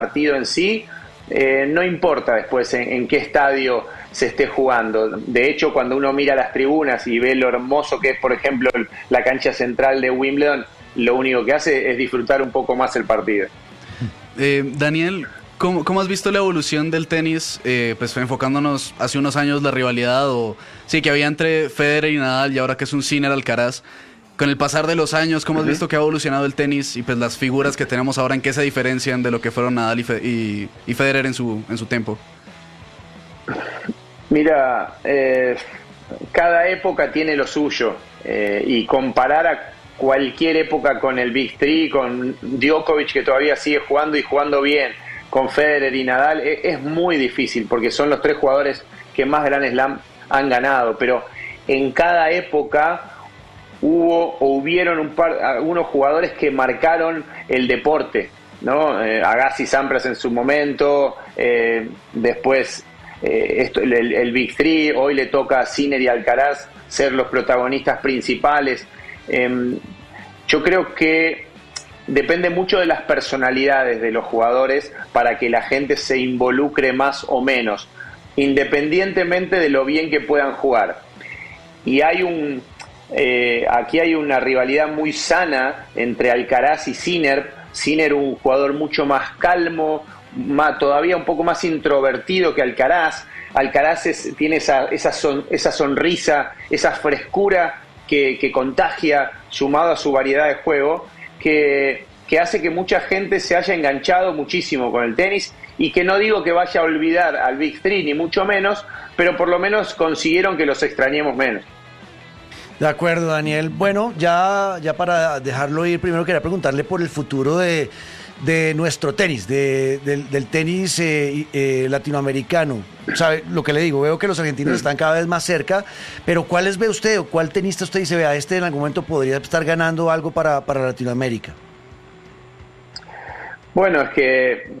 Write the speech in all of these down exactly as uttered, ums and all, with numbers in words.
partido en sí, eh, no importa después en, en qué estadio se esté jugando. De hecho, cuando uno mira las tribunas y ve lo hermoso que es, por ejemplo, la cancha central de Wimbledon, lo único que hace es disfrutar un poco más el partido. Eh, Daniel, ¿cómo, ¿cómo has visto la evolución del tenis? Eh, pues enfocándonos hace unos años la rivalidad o sí que había entre Federer y Nadal y ahora que es un Sinner Alcaraz. Con el pasar de los años, ¿cómo has visto que ha evolucionado el tenis y pues las figuras que tenemos ahora, en qué se diferencian de lo que fueron Nadal y, Fe y, y Federer en su, en su tiempo? Mira, eh, cada época tiene lo suyo eh, y comparar a cualquier época con el Big Three, con Djokovic que todavía sigue jugando y jugando bien, con Federer y Nadal, es, es muy difícil porque son los tres jugadores que más Grand Slam han ganado, pero en cada época hubo o hubieron un par, algunos jugadores que marcaron el deporte, ¿no? Eh, Agassi, Sampras en su momento, eh, después eh, esto, el, el Big Three, hoy le toca a Sinner y Alcaraz ser los protagonistas principales. Eh, yo creo que depende mucho de las personalidades de los jugadores para que la gente se involucre más o menos, independientemente de lo bien que puedan jugar. Y hay un Eh, aquí hay una rivalidad muy sana entre Alcaraz y Sinner. Sinner un jugador mucho más calmo, más, todavía un poco más introvertido que Alcaraz. Alcaraz es, tiene esa, esa, son, esa sonrisa, esa frescura que, que contagia, sumado a su variedad de juego, que, que hace que mucha gente se haya enganchado muchísimo con el tenis, y que no digo que vaya a olvidar al Big Three, ni mucho menos, pero por lo menos consiguieron que los extrañemos menos. De acuerdo, Daniel. Bueno, ya, ya para dejarlo ir, primero quería preguntarle por el futuro de, de nuestro tenis, de, del, del tenis eh, eh, latinoamericano. ¿Sabe lo que le digo? Veo que los argentinos están cada vez más cerca, pero ¿cuáles ve usted o cuál tenista usted dice, vea, este en algún momento podría estar ganando algo para, para Latinoamérica? Bueno, es que,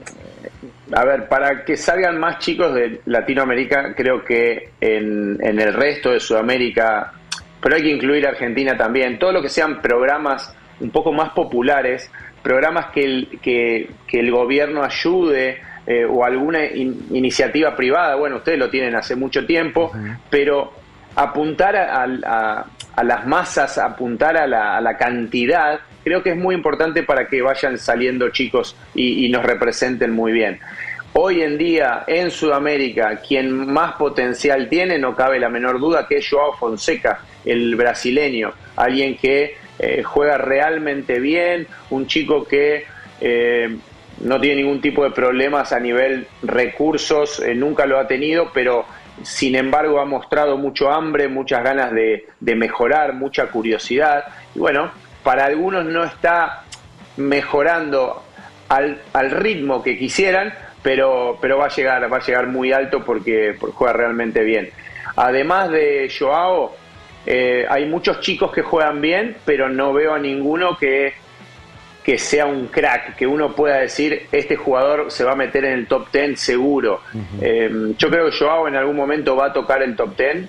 a ver, para que salgan más chicos de Latinoamérica, creo que en, en el resto de Sudamérica, pero hay que incluir a Argentina también, todo lo que sean programas un poco más populares, programas que el, que, que el gobierno ayude eh, o alguna in, iniciativa privada, bueno, ustedes lo tienen hace mucho tiempo, uh-huh. pero apuntar a, a, a las masas, apuntar a la, a la cantidad, creo que es muy importante para que vayan saliendo chicos y, y nos representen muy bien. Hoy en día, en Sudamérica, quien más potencial tiene, no cabe la menor duda, que es Joao Fonseca, el brasileño, alguien que eh, juega realmente bien, un chico que eh, no tiene ningún tipo de problemas a nivel recursos, eh, nunca lo ha tenido, pero sin embargo ha mostrado mucho hambre, muchas ganas de, de mejorar, mucha curiosidad, y bueno, para algunos no está mejorando al, al ritmo que quisieran, pero pero va a llegar va a llegar muy alto porque, porque juega realmente bien. Además de Joao, eh, hay muchos chicos que juegan bien, pero no veo a ninguno que que sea un crack, que uno pueda decir este jugador se va a meter en el top diez seguro. Uh-huh. eh, yo creo que Joao en algún momento va a tocar el top diez.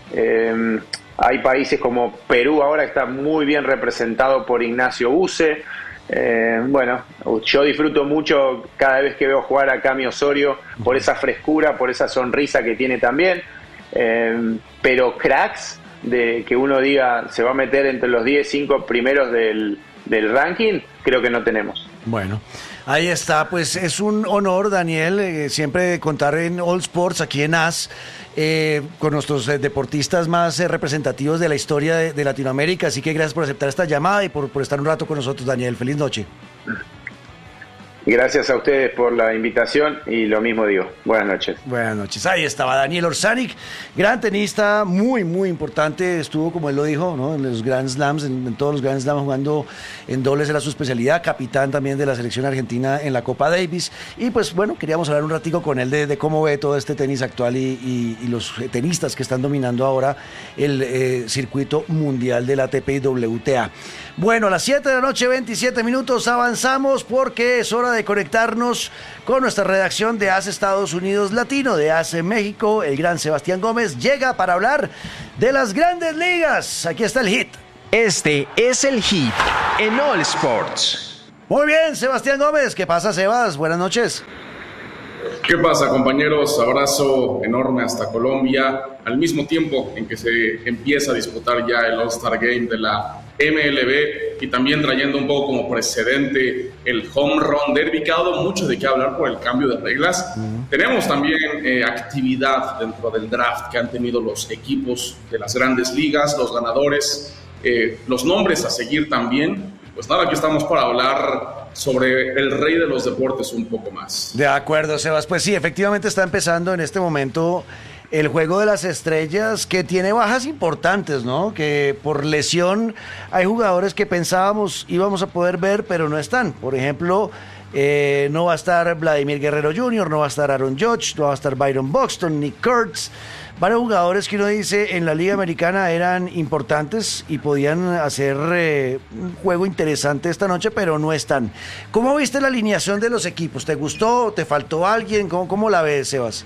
eh, hay países como Perú ahora que está muy bien representado por Ignacio Buse. Eh, bueno, yo disfruto mucho cada vez que veo jugar a Cami Osorio por esa frescura, por esa sonrisa que tiene también, eh, pero cracks de que uno diga se va a meter entre los diez, cinco primeros del, del ranking, creo que no tenemos. Bueno, ahí está, pues es un honor, Daniel, eh, siempre contar en All Sports, aquí en A S, eh, con nuestros eh, deportistas más eh, representativos de la historia de, de Latinoamérica, así que gracias por aceptar esta llamada y por, por estar un rato con nosotros, Daniel. Feliz noche. Gracias a ustedes por la invitación y lo mismo digo. Buenas noches. Buenas noches. Ahí estaba Daniel Orsanic, gran tenista, muy, muy importante. Estuvo, como él lo dijo, ¿no?, en los Grand Slams, en, en todos los Grand Slams, jugando en dobles, era su especialidad. Capitán también de la selección argentina en la Copa Davis. Y pues bueno, queríamos hablar un ratico con él de, de cómo ve todo este tenis actual y, y, y los tenistas que están dominando ahora el eh, circuito mundial de la A T P y W T A. Bueno, a las siete de la noche, veintisiete minutos, avanzamos porque es hora de conectarnos con nuestra redacción de A S Estados Unidos Latino, de A S México. El gran Sebastián Gómez llega para hablar de las grandes ligas. Aquí está el hit. Este es el hit en All Sports. Muy bien, Sebastián Gómez. ¿Qué pasa, Sebas? Buenas noches. ¿Qué pasa, compañeros? Abrazo enorme hasta Colombia. Al mismo tiempo en que se empieza a disputar ya el All-Star Game de la M L B y también trayendo un poco como precedente el Home Run Derby, que ha dado mucho de qué hablar por el cambio de reglas. Uh-huh. Tenemos también eh, actividad dentro del draft que han tenido los equipos de las grandes ligas, los ganadores, eh, los nombres a seguir también. Pues nada, aquí estamos para hablar sobre el rey de los deportes un poco más. De acuerdo, Sebas. Pues sí, efectivamente está empezando en este momento el Juego de las Estrellas, que tiene bajas importantes, ¿no? Que por lesión hay jugadores que pensábamos íbamos a poder ver, pero no están. Por ejemplo, eh, no va a estar Vladimir Guerrero junior, no va a estar Aaron Judge, no va a estar Byron Buxton, Nick Kurtz. Varios jugadores que uno dice en la Liga Americana eran importantes y podían hacer eh, un juego interesante esta noche, pero no están. ¿Cómo viste la alineación de los equipos? ¿Te gustó? ¿Te faltó alguien? ¿Cómo, cómo la ves, Sebas?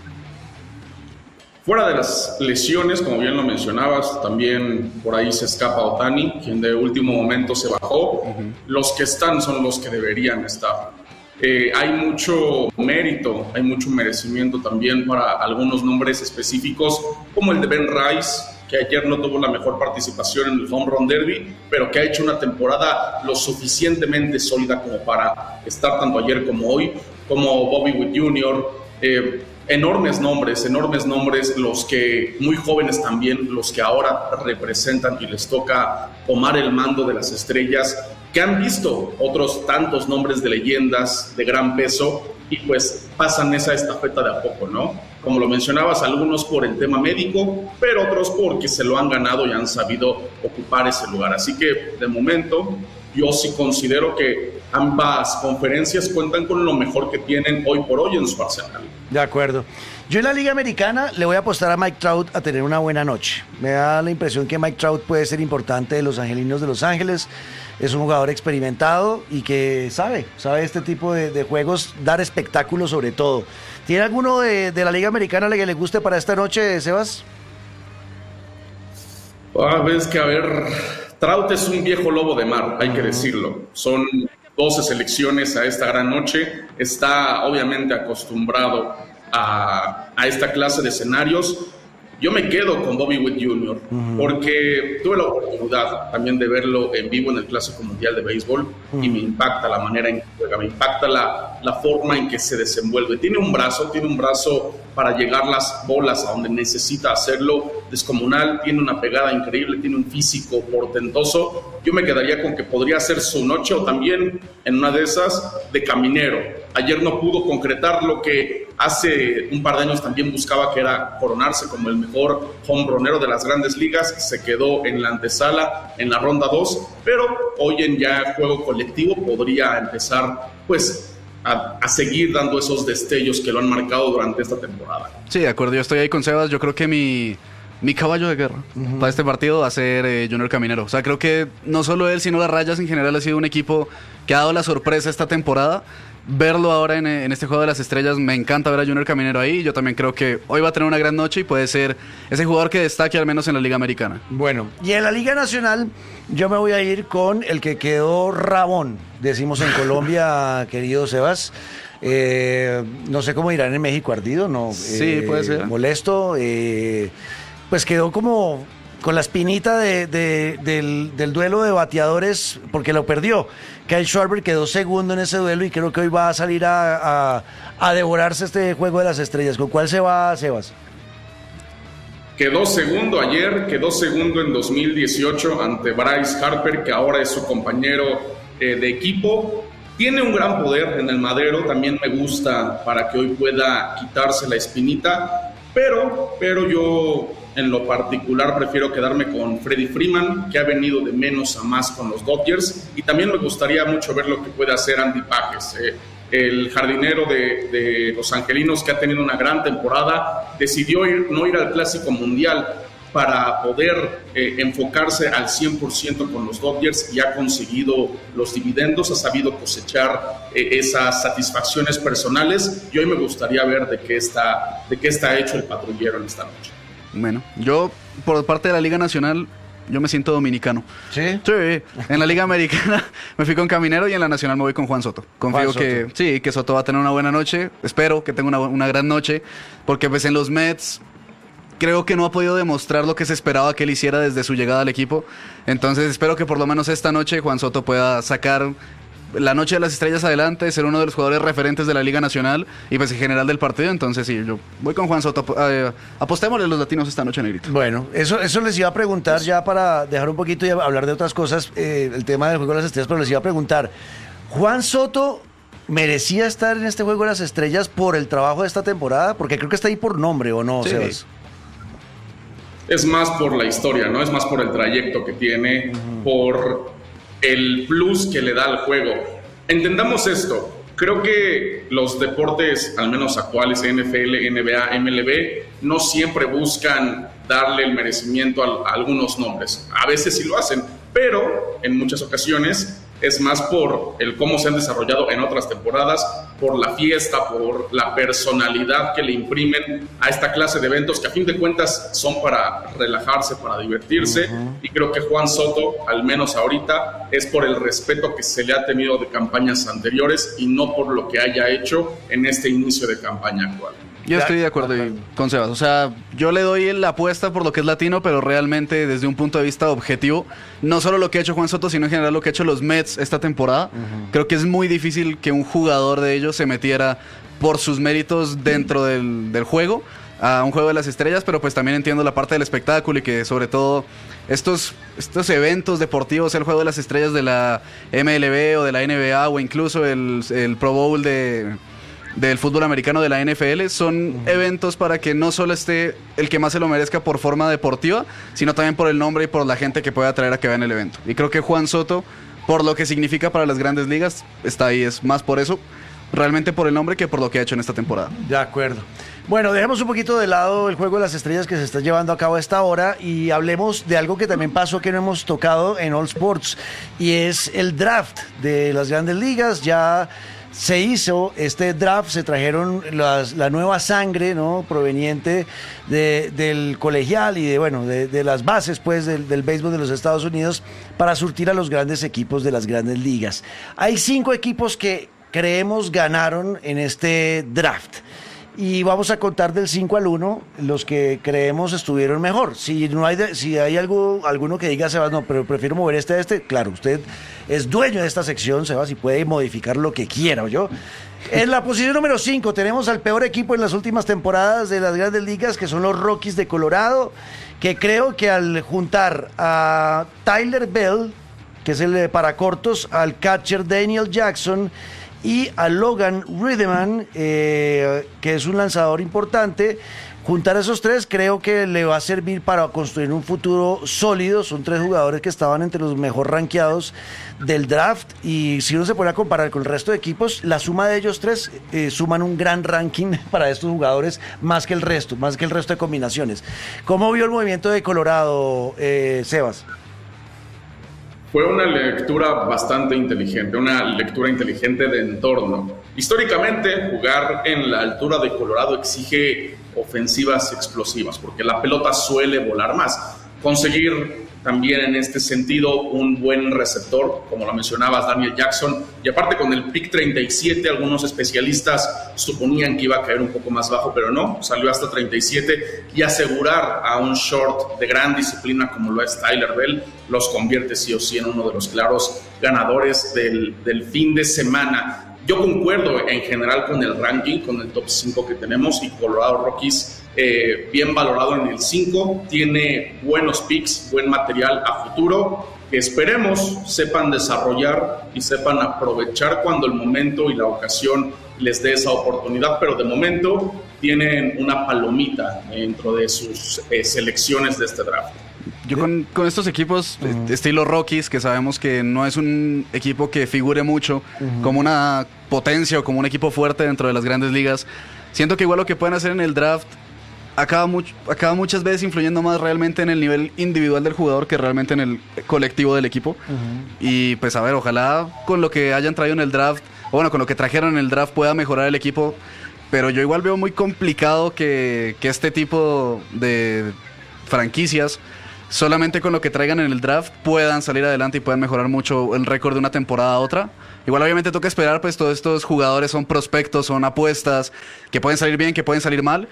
Fuera de las lesiones, como bien lo mencionabas, también por ahí se escapa Ohtani, quien de último momento se bajó. Uh-huh. Los que están son los que deberían estar. Eh, hay mucho mérito, hay mucho merecimiento también para algunos nombres específicos, como el de Ben Rice, que ayer no tuvo la mejor participación en el Home Run Derby, pero que ha hecho una temporada lo suficientemente sólida como para estar tanto ayer como hoy, como Bobby Witt junior, eh, enormes nombres, enormes nombres, los que muy jóvenes también, los que ahora representan y les toca tomar el mando de las estrellas, que han visto otros tantos nombres de leyendas de gran peso y pues pasan esa estafeta de a poco, ¿no? Como lo mencionabas, algunos por el tema médico, pero otros porque se lo han ganado y han sabido ocupar ese lugar. Así que de momento yo sí considero que ambas conferencias cuentan con lo mejor que tienen hoy por hoy en su arsenal. De acuerdo. Yo en la Liga Americana le voy a apostar a Mike Trout a tener una buena noche. Me da la impresión que Mike Trout puede ser importante de los Angelinos de Los Ángeles. Es un jugador experimentado y que sabe, sabe este tipo de, de juegos, dar espectáculo sobre todo. ¿Tiene alguno de, de la Liga Americana que le guste para esta noche, Sebas? Ah, ves que, a ver, Trout es un viejo lobo de mar, hay uh-huh. que decirlo. Son doce selecciones a esta gran noche. Está obviamente acostumbrado a, a esta clase de escenarios. Yo me quedo con Bobby Witt junior Uh-huh. porque tuve la oportunidad también de verlo en vivo en el Clásico Mundial de Béisbol uh-huh. y me impacta la manera en que juega, me impacta la, la forma en que se desenvuelve. Tiene un brazo, tiene un brazo para llegar las bolas a donde necesita hacerlo descomunal, tiene una pegada increíble, tiene un físico portentoso. Yo me quedaría con que podría ser su noche o también en una de esas de caminero. Ayer no pudo concretar lo que hace un par de años también buscaba, que era coronarse como el mejor home runero de las grandes ligas. Se quedó en la antesala en la ronda dos, pero hoy en ya juego colectivo podría empezar pues a, a seguir dando esos destellos que lo han marcado durante esta temporada. Sí, de acuerdo, yo estoy ahí con Sebas. Yo creo que mi, mi caballo de guerra uh-huh. para este partido va a ser eh, Junior Caminero. O sea, creo que no solo él, sino las Rayas en general ha sido un equipo que ha dado la sorpresa esta temporada. Verlo ahora en, en este Juego de las Estrellas, me encanta ver a Junior Caminero ahí. Yo también creo que hoy va a tener una gran noche y puede ser ese jugador que destaque al menos en la Liga Americana. Bueno, y en la Liga Nacional yo me voy a ir con el que quedó rabón, decimos en Colombia, querido Sebas. Eh, no sé cómo dirán en México, ardido, ¿no? Sí, eh, puede ser. Molesto, eh, pues quedó como con la espinita de, de, del, del duelo de bateadores, porque lo perdió. Kyle Schwarber quedó segundo en ese duelo y creo que hoy va a salir a, a, a devorarse este Juego de las Estrellas. ¿Con cuál se va, Sebas? Quedó segundo ayer, quedó segundo en dos mil dieciocho ante Bryce Harper, que ahora es su compañero eh, de equipo. Tiene un gran poder en el madero, también me gusta para que hoy pueda quitarse la espinita, pero, pero yo en lo particular prefiero quedarme con Freddie Freeman, que ha venido de menos a más con los Dodgers, y también me gustaría mucho ver lo que puede hacer Andy Pages, eh, el jardinero de, de los Angelinos, que ha tenido una gran temporada. Decidió ir, no ir al Clásico Mundial para poder eh, enfocarse al cien por ciento con los Dodgers y ha conseguido los dividendos, ha sabido cosechar eh, esas satisfacciones personales, y hoy me gustaría ver de qué está, de qué está hecho el patrullero en esta noche. Bueno, yo por parte de la Liga Nacional yo me siento dominicano. ¿Sí? Sí, en la Liga Americana me fui con Caminero y en la Nacional me voy con Juan Soto. Confío Juan Soto. que sí, que Soto va a tener una buena noche. Espero que tenga una, una gran noche, porque pues en los Mets creo que no ha podido demostrar lo que se esperaba que él hiciera desde su llegada al equipo. Entonces espero que por lo menos esta noche Juan Soto pueda sacar la noche de las estrellas adelante, ser uno de los jugadores referentes de la Liga Nacional y pues en general del partido. Entonces sí, yo voy con Juan Soto. Eh, apostémosle los latinos esta noche, Negrito. Bueno, eso, eso les iba a preguntar ya para dejar un poquito y hablar de otras cosas, eh, el tema del Juego de las Estrellas, pero les iba a preguntar, ¿Juan Soto merecía estar en este Juego de las Estrellas por el trabajo de esta temporada? Porque creo que está ahí por nombre, ¿o no, Sí. Sebas? Es más por la historia, ¿no? Es más por el trayecto que tiene, uh-huh. por el plus que le da al juego. Entendamos esto. Creo que los deportes, al menos actuales, N F L, N B A, M L B, no siempre buscan darle el merecimiento a, a algunos nombres. A veces sí lo hacen, pero en muchas ocasiones es más por el cómo se han desarrollado en otras temporadas, por la fiesta, por la personalidad que le imprimen a esta clase de eventos que a fin de cuentas son para relajarse, para divertirse. Uh-huh. Y creo que Juan Soto, al menos ahorita, es por el respeto que se le ha tenido de campañas anteriores y no por lo que haya hecho en este inicio de campaña actual. Yo estoy de acuerdo con Sebas. O sea, yo le doy la apuesta por lo que es latino, pero realmente desde un punto de vista objetivo, no solo lo que ha hecho Juan Soto, sino en general lo que ha hecho los Mets esta temporada. Uh-huh. Creo que es muy difícil que un jugador de ellos se metiera por sus méritos dentro del, del juego, a un juego de las estrellas, pero pues también entiendo la parte del espectáculo y que sobre todo estos, estos eventos deportivos, el juego de las estrellas de la M L B o de la N B A o incluso el, el Pro Bowl de... del fútbol americano de la N F L, son uh-huh. eventos para que no solo esté el que más se lo merezca por forma deportiva, sino también por el nombre y por la gente que pueda atraer a que vean el evento. Y creo que Juan Soto, por lo que significa para las grandes ligas, está ahí. Es más por eso, realmente por el nombre, que por lo que ha hecho en esta temporada. De acuerdo. Bueno, dejemos un poquito de lado el Juego de las Estrellas que se está llevando a cabo a esta hora y hablemos de algo que también pasó que no hemos tocado en All Sports, y es el draft de las grandes ligas. Ya se hizo este draft, se trajeron las, la nueva sangre, ¿no?, proveniente de, del colegial y de, bueno, de, de las bases, pues, del, del béisbol de los Estados Unidos para surtir a los grandes equipos de las grandes ligas. Hay cinco equipos que creemos ganaron en este draft. Y vamos a contar del cinco al uno los que creemos estuvieron mejor. Si no hay de, si hay algo, alguno que diga, Sebas, no, pero prefiero mover este a este, claro, usted es dueño de esta sección, Sebas, y puede modificar lo que quiera, ¿oyó? En la posición número cinco tenemos al peor equipo en las últimas temporadas de las grandes ligas, que son los Rockies de Colorado, que creo que al juntar a Tyler Bell, que es el de paracortos, al catcher Daniel Jackson y a Logan Riedemann, eh, que es un lanzador importante, juntar a esos tres creo que le va a servir para construir un futuro sólido. Son tres jugadores que estaban entre los mejor rankeados del draft, y si uno se pone a comparar con el resto de equipos, la suma de ellos tres eh, suman un gran ranking para estos jugadores, más que el resto, más que el resto de combinaciones. ¿Cómo vio el movimiento de Colorado, eh, Sebas? Fue una lectura bastante inteligente, una lectura inteligente de entorno. Históricamente, jugar en la altura de Colorado exige ofensivas explosivas, porque la pelota suele volar más. Conseguir también en este sentido un buen receptor, como lo mencionabas, Daniel Jackson, y aparte con el pick treinta y siete, algunos especialistas suponían que iba a caer un poco más bajo, pero no, salió hasta treinta y siete, y asegurar a un short de gran disciplina como lo es Tyler Bell, los convierte sí o sí en uno de los claros ganadores del, del fin de semana. Yo concuerdo en general con el ranking, con el top cinco que tenemos, y Colorado Rockies eh, bien valorado en el cinco, tiene buenos picks, buen material a futuro, que esperemos sepan desarrollar y sepan aprovechar cuando el momento y la ocasión les dé esa oportunidad, pero de momento tienen una palomita dentro de sus eh, selecciones de este draft. Yo con, con estos equipos, uh-huh. estilo Rockies, que sabemos que no es un equipo que figure mucho uh-huh. como una potencia o como un equipo fuerte dentro de las grandes ligas, siento que igual lo que pueden hacer en el draft acaba, much, acaba muchas veces influyendo más realmente en el nivel individual del jugador que realmente en el colectivo del equipo. Uh-huh. Y pues a ver, ojalá con lo que hayan traído en el draft, o bueno, con lo que trajeron en el draft pueda mejorar el equipo, pero yo igual veo muy complicado que, que este tipo de franquicias solamente con lo que traigan en el draft puedan salir adelante y puedan mejorar mucho el récord de una temporada a otra. Igual obviamente toca esperar, pues todos estos jugadores son prospectos, son apuestas, que pueden salir bien, que pueden salir mal.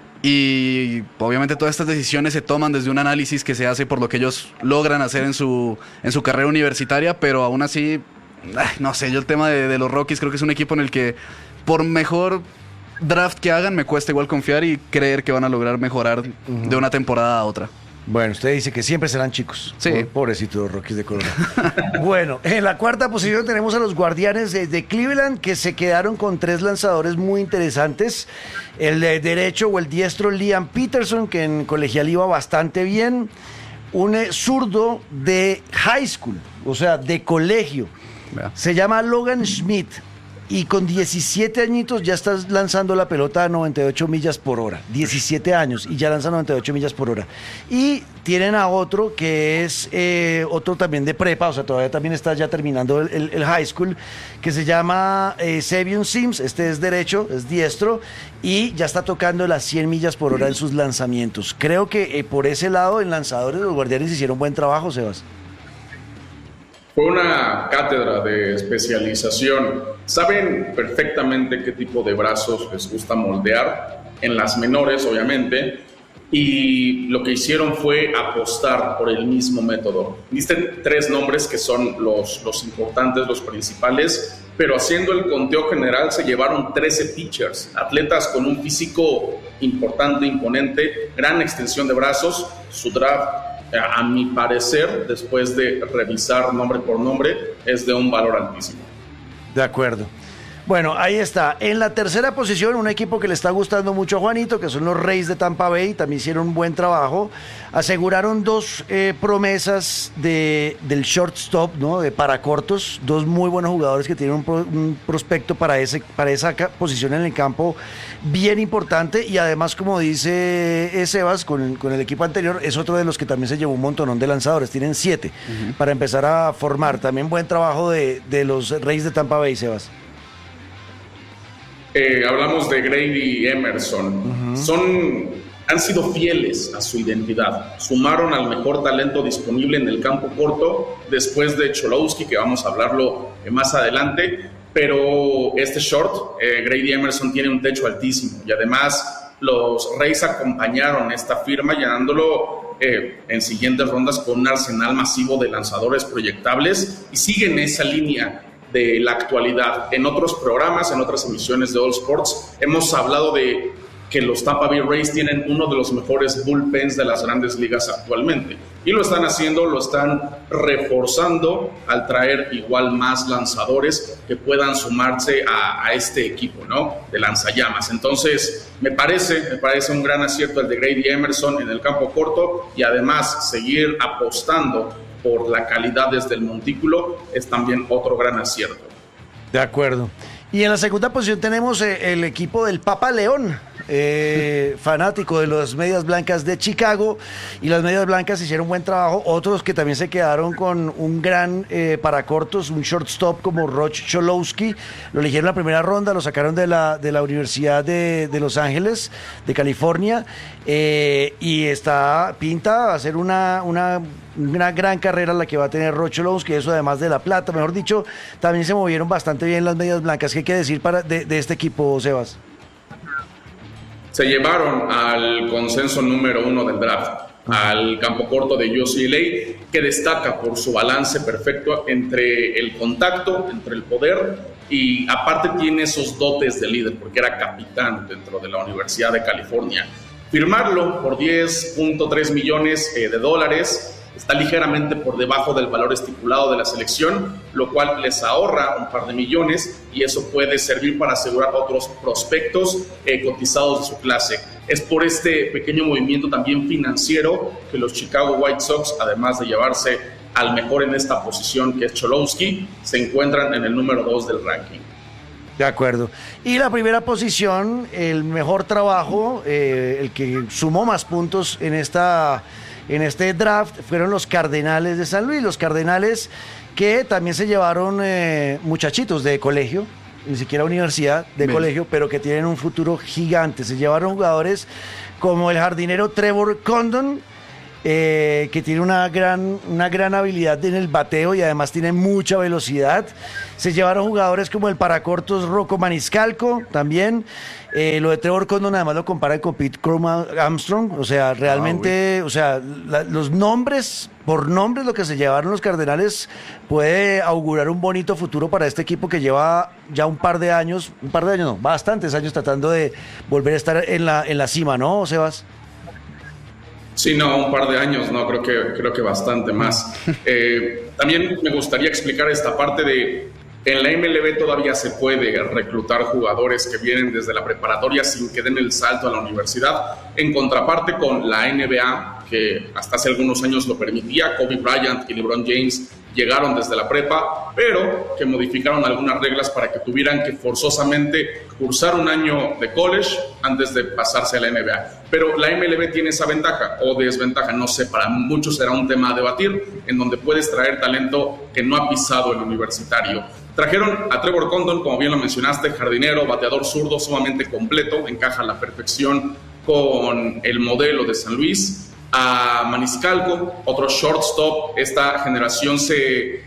Y obviamente todas estas decisiones se toman desde un análisis que se hace por lo que ellos logran hacer en su, en su carrera universitaria, pero aún así, ay, no sé, yo el tema de, de los Rockies creo que es un equipo en el que por mejor draft que hagan me cuesta igual confiar y creer que van a lograr mejorar uh-huh. de una temporada a otra. Bueno, usted dice que siempre serán chicos. Sí. Pobrecitos los Rockies de Colorado. Bueno, en la cuarta posición tenemos a los Guardianes de, de Cleveland, que se quedaron con tres lanzadores muy interesantes. El de derecho o el diestro Liam Peterson, que en colegial iba bastante bien. Un eh, zurdo de high school, o sea, de colegio. Yeah. Se llama Logan Schmidt. Y con diecisiete añitos ya estás lanzando la pelota a noventa y ocho millas por hora. diecisiete años y ya lanza noventa y ocho millas por hora. Y tienen a otro que es eh, otro también de prepa, o sea, todavía también está ya terminando el, el, el high school, que se llama eh, Savion Sims. Este es derecho, es diestro, y ya está tocando las cien millas por hora en sus lanzamientos. Creo que eh, por ese lado, en lanzadores, los Guardianes hicieron buen trabajo, Sebas. Fue una cátedra de especialización. Saben perfectamente qué tipo de brazos les gusta moldear, en las menores obviamente, y lo que hicieron fue apostar por el mismo método. Viste tres nombres que son los, los importantes, los principales, pero haciendo el conteo general se llevaron trece pitchers, atletas con un físico importante, imponente, gran extensión de brazos. Su draft, a mi parecer, después de revisar nombre por nombre, es de un valor altísimo. De acuerdo. Bueno, ahí está. En la tercera posición, un equipo que le está gustando mucho a Juanito, que son los Rays de Tampa Bay, también hicieron un buen trabajo. Aseguraron dos eh, promesas de, del shortstop, ¿no? De paracortos, dos muy buenos jugadores que tienen un, pro, un prospecto para, ese, para esa posición en el campo bien importante, y además, como dice eh, Sebas, con, con el equipo anterior, es otro de los que también se llevó un montonón de lanzadores, tienen siete uh-huh. para empezar a formar. También buen trabajo de, de los Rays de Tampa Bay, Sebas. Eh, hablamos de Grady Emerson. Uh-huh. Son, han sido fieles a su identidad. Sumaron al mejor talento disponible en el campo corto después de Cholowski, que vamos a hablarlo más adelante. Pero este short, eh, Grady Emerson, tiene un techo altísimo. Y además los Rays acompañaron esta firma llenándolo eh, en siguientes rondas con un arsenal masivo de lanzadores proyectables, y siguen esa línea de la actualidad. En otros programas, en otras emisiones de All Sports, hemos hablado de que los Tampa Bay Rays tienen uno de los mejores bullpens de las grandes ligas actualmente, y lo están haciendo, lo están reforzando al traer igual más lanzadores que puedan sumarse a, a este equipo, ¿no? De lanzallamas. Entonces, me parece, me parece un gran acierto el de Grady Emerson en el campo corto, y además seguir apostando por la calidad desde el montículo es también otro gran acierto. De acuerdo. Y en la segunda posición tenemos eh, el equipo del Papa León, eh, fanático de las Medias Blancas de Chicago, y las Medias Blancas hicieron buen trabajo. Otros que también se quedaron con un gran eh, paracortos, un shortstop como Roch Cholowski, lo eligieron en la primera ronda, lo sacaron de la, de la Universidad de, de Los Ángeles, de California, eh, y está pinta a hacer una, una, una gran carrera la que va a tener Roch Cholowski, eso además de La Plata. Mejor dicho, también se movieron bastante bien las Medias Blancas. ¿Qué hay que decir para, de, de este equipo, Sebas? Se llevaron al consenso número uno del draft, al campo corto de U C L A, que destaca por su balance perfecto entre el contacto, entre el poder, y aparte tiene esos dotes de líder, porque era capitán dentro de la Universidad de California. Firmarlo por diez punto tres millones eh, de dólares está ligeramente por debajo del valor estipulado de la selección, lo cual les ahorra un par de millones, y eso puede servir para asegurar otros prospectos eh, cotizados de su clase. Es por este pequeño movimiento también financiero que los Chicago White Sox, además de llevarse al mejor en esta posición, que es Cholowski, se encuentran en el número dos del ranking. De acuerdo. Y la primera posición, el mejor trabajo, eh, el que sumó más puntos en esta... en este draft, fueron los Cardenales de San Luis. Los Cardenales que también se llevaron eh, muchachitos de colegio, ni siquiera universidad, de Bien. colegio, pero que tienen un futuro gigante. Se llevaron jugadores como el jardinero Trevor Condon, eh, que tiene una gran, una gran habilidad en el bateo y además tiene mucha velocidad. Se llevaron jugadores como el paracortos Rocco Maniscalco también. Eh, lo de Trevor Condon además lo comparan con Pete Crow Armstrong, o sea, realmente, ah, o sea, la, los nombres, por nombres lo que se llevaron los Cardenales puede augurar un bonito futuro para este equipo que lleva ya un par de años, un par de años no, bastantes años tratando de volver a estar en la, en la cima, ¿no, Sebas? Sí, no, un par de años, no, creo que, creo que bastante más. Eh, también me gustaría explicar esta parte de, en la M L B todavía se puede reclutar jugadores que vienen desde la preparatoria sin que den el salto a la universidad, en contraparte con la N B A, que hasta hace algunos años lo permitía. Kobe Bryant y LeBron James llegaron desde la prepa, pero que modificaron algunas reglas para que tuvieran que forzosamente cursar un año de college antes de pasarse a la N B A. Pero la M L B tiene esa ventaja o desventaja, no sé, para muchos será un tema a debatir, en donde puedes traer talento que no ha pisado el universitario. Trajeron a Trevor Condon, como bien lo mencionaste, jardinero, bateador zurdo, sumamente completo, encaja a la perfección con el modelo de San Luis. A Maniscalco, otro shortstop. Esta generación se,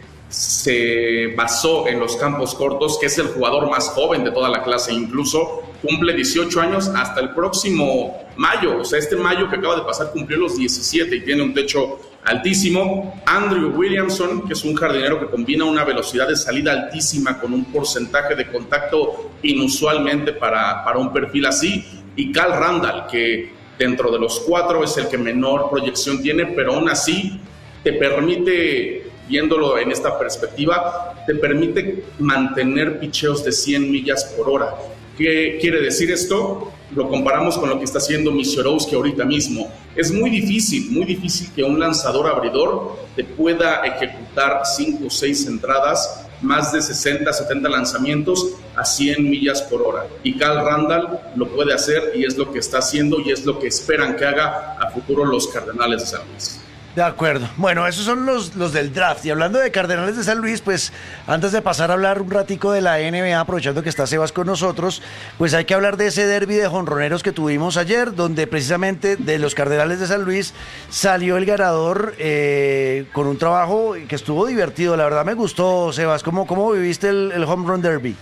se basó en los campos cortos, que es el jugador más joven de toda la clase, incluso cumple dieciocho años hasta el próximo mayo, o sea, este mayo que acaba de pasar cumplió los diecisiete y tiene un techo altísimo. Andrew Williamson, que es un jardinero que combina una velocidad de salida altísima con un porcentaje de contacto inusualmente para, para un perfil así, y Cal Randall, que dentro de los cuatro es el que menor proyección tiene, pero aún así te permite, viéndolo en esta perspectiva, te permite mantener picheos de cien millas por hora. ¿Qué quiere decir esto? Lo comparamos con lo que está haciendo Misiorowski ahorita mismo. Es muy difícil, muy difícil que un lanzador abridor te pueda ejecutar cinco o seis entradas, más de sesenta, setenta lanzamientos a cien millas por hora. Y Cal Randall lo puede hacer y es lo que está haciendo y es lo que esperan que haga a futuro los Cardenales de San Luis. De acuerdo. Bueno, esos son los, los del draft. Y hablando de Cardenales de San Luis, pues antes de pasar a hablar un ratico de la N B A, aprovechando que está Sebas con nosotros, pues hay que hablar de ese derbi de jonroneros que tuvimos ayer, donde precisamente de los Cardenales de San Luis salió el ganador eh, con un trabajo que estuvo divertido. La verdad me gustó, Sebas. ¿Cómo, cómo viviste el, el home run derby?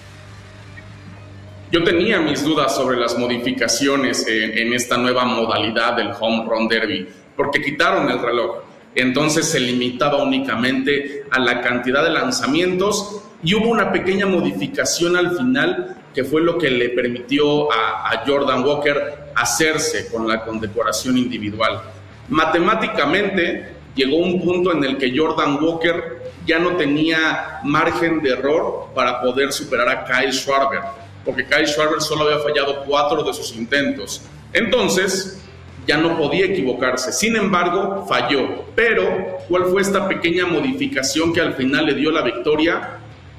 Yo tenía mis dudas sobre las modificaciones en, en esta nueva modalidad del home run derby, porque quitaron el reloj, entonces se limitaba únicamente a la cantidad de lanzamientos y hubo una pequeña modificación al final que fue lo que le permitió a, a Jordan Walker hacerse con la condecoración individual. Matemáticamente llegó un punto en el que Jordan Walker ya no tenía margen de error para poder superar a Kyle Schwarber, porque Kyle Schwarber solo había fallado cuatro de sus intentos. Entonces ya no podía equivocarse, sin embargo falló. Pero ¿cuál fue esta pequeña modificación que al final le dio la victoria?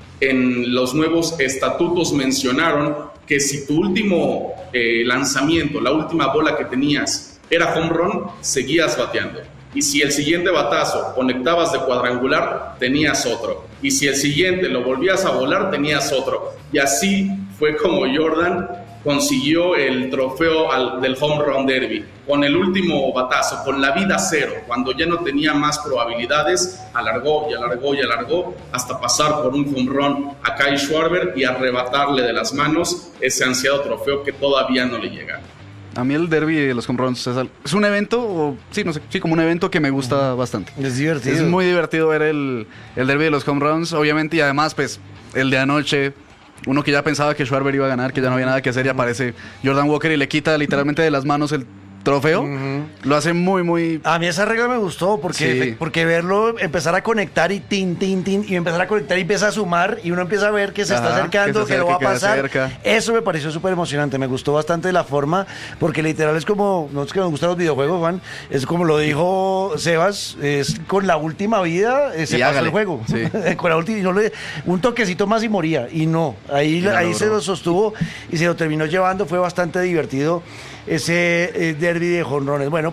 En los nuevos estatutos mencionaron que si tu último eh, lanzamiento, la última bola que tenías era home run, seguías bateando, y si el siguiente batazo conectabas de cuadrangular, tenías otro, y si el siguiente lo volvías a volar, tenías otro, y así fue como Jordan consiguió el trofeo al, del Home Run Derby, con el último batazo, con la vida cero, cuando ya no tenía más probabilidades, alargó y alargó y alargó hasta pasar por un home run a Kyle Schwarber y arrebatarle de las manos ese ansiado trofeo que todavía no le llega. A mí el derby de los home runs es, es un evento, o, sí, no sé, sí, como un evento que me gusta uh-huh. bastante. Es divertido. Es muy divertido ver el, el derby de los home runs, obviamente, y además, pues, el de anoche, uno que ya pensaba que Schwarber iba a ganar, que ya no había nada que hacer, y aparece Jordan Walker y le quita literalmente de las manos el trofeo. Uh-huh. Lo hace muy, muy... A mí esa regla me gustó porque, sí. porque verlo, empezar a conectar y tin, tin, tin, y empezar a conectar y empieza a sumar y uno empieza a ver que se Ajá, está acercando, que, se acerca, que lo va a pasar. Eso me pareció súper emocionante, me gustó bastante la forma, porque literal es como, no es que nos gustan los videojuegos, Juan, es como lo dijo Sebas, es con la última vida eh, se y pasó hágale. el juego. Sí. Con la última, y no le, un toquecito más y moría, y no, ahí, ahí se lo sostuvo y se lo terminó llevando, fue bastante divertido ese eh, derbi de jonrones. Bueno,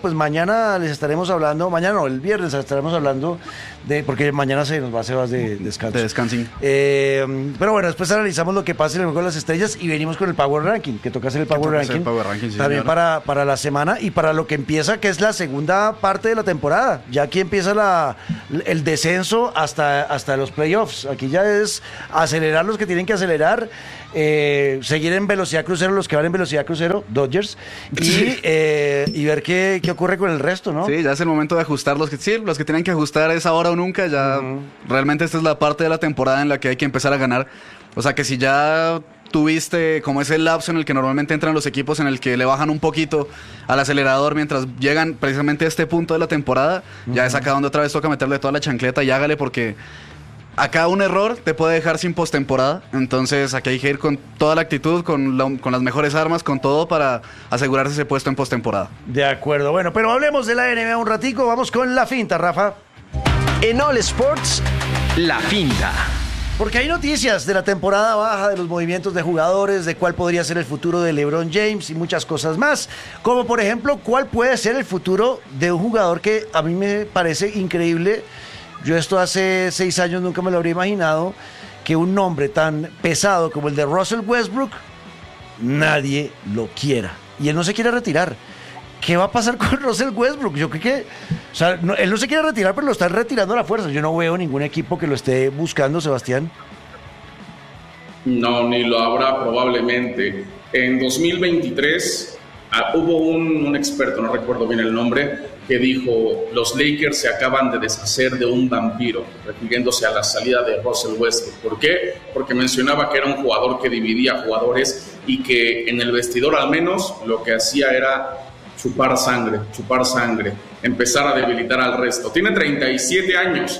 pues mañana les estaremos hablando, mañana no, el viernes estaremos hablando de, porque mañana se nos va a hacer de descanso. De descansing. Eh, pero bueno, después analizamos lo que pasa en el Juego de las Estrellas y venimos con el Power Ranking, que toca hacer el Power Ranking. El Power Ranking sí, también señor. para, para la semana y para lo que empieza, que es la segunda parte de la temporada. Ya aquí empieza la, el descenso hasta, hasta los playoffs. Aquí ya es acelerar los que tienen que acelerar. Eh, seguir en velocidad crucero los que van en velocidad crucero, Dodgers, y, Sí. eh, y ver qué, qué ocurre con el resto, ¿no? Sí, ya es el momento de ajustar los que sí, los que tienen que ajustar es ahora o nunca. Ya Ujú. realmente esta es la parte de la temporada en la que hay que empezar a ganar. O sea que si ya tuviste como ese lapso en el que normalmente entran los equipos en el que le bajan un poquito al acelerador mientras llegan precisamente a este punto de la temporada, uh-huh. ya es acá donde otra vez toca meterle toda la chancleta y hágale porque acá un error te puede dejar sin postemporada. Entonces aquí hay que ir con toda la actitud, con, la, con las mejores armas, con todo para asegurarse ese puesto en postemporada. De acuerdo, bueno, pero hablemos de la N B A un ratico, vamos con la finta, Rafa. En All Sports, la finta. Porque hay noticias de la temporada baja, de los movimientos de jugadores, de cuál podría ser el futuro de LeBron James y muchas cosas más. Como por ejemplo, cuál puede ser el futuro de un jugador que a mí me parece increíble. Yo esto hace seis años nunca me lo habría imaginado, que un nombre tan pesado como el de Russell Westbrook, nadie lo quiera. Y él no se quiere retirar. ¿Qué va a pasar con Russell Westbrook? Yo creo que, o sea, no, él no se quiere retirar, pero lo están retirando a la fuerza. Yo no veo ningún equipo que lo esté buscando, Sebastián. No, ni lo habrá probablemente. En dos mil veintitrés uh, hubo un, un experto, no recuerdo bien el nombre, que dijo, los Lakers se acaban de deshacer de un vampiro, refiriéndose a la salida de Russell Westbrook. ¿Por qué? Porque mencionaba que era un jugador que dividía jugadores y que en el vestidor al menos lo que hacía era chupar sangre, chupar sangre, empezar a debilitar al resto. Tiene treinta y siete años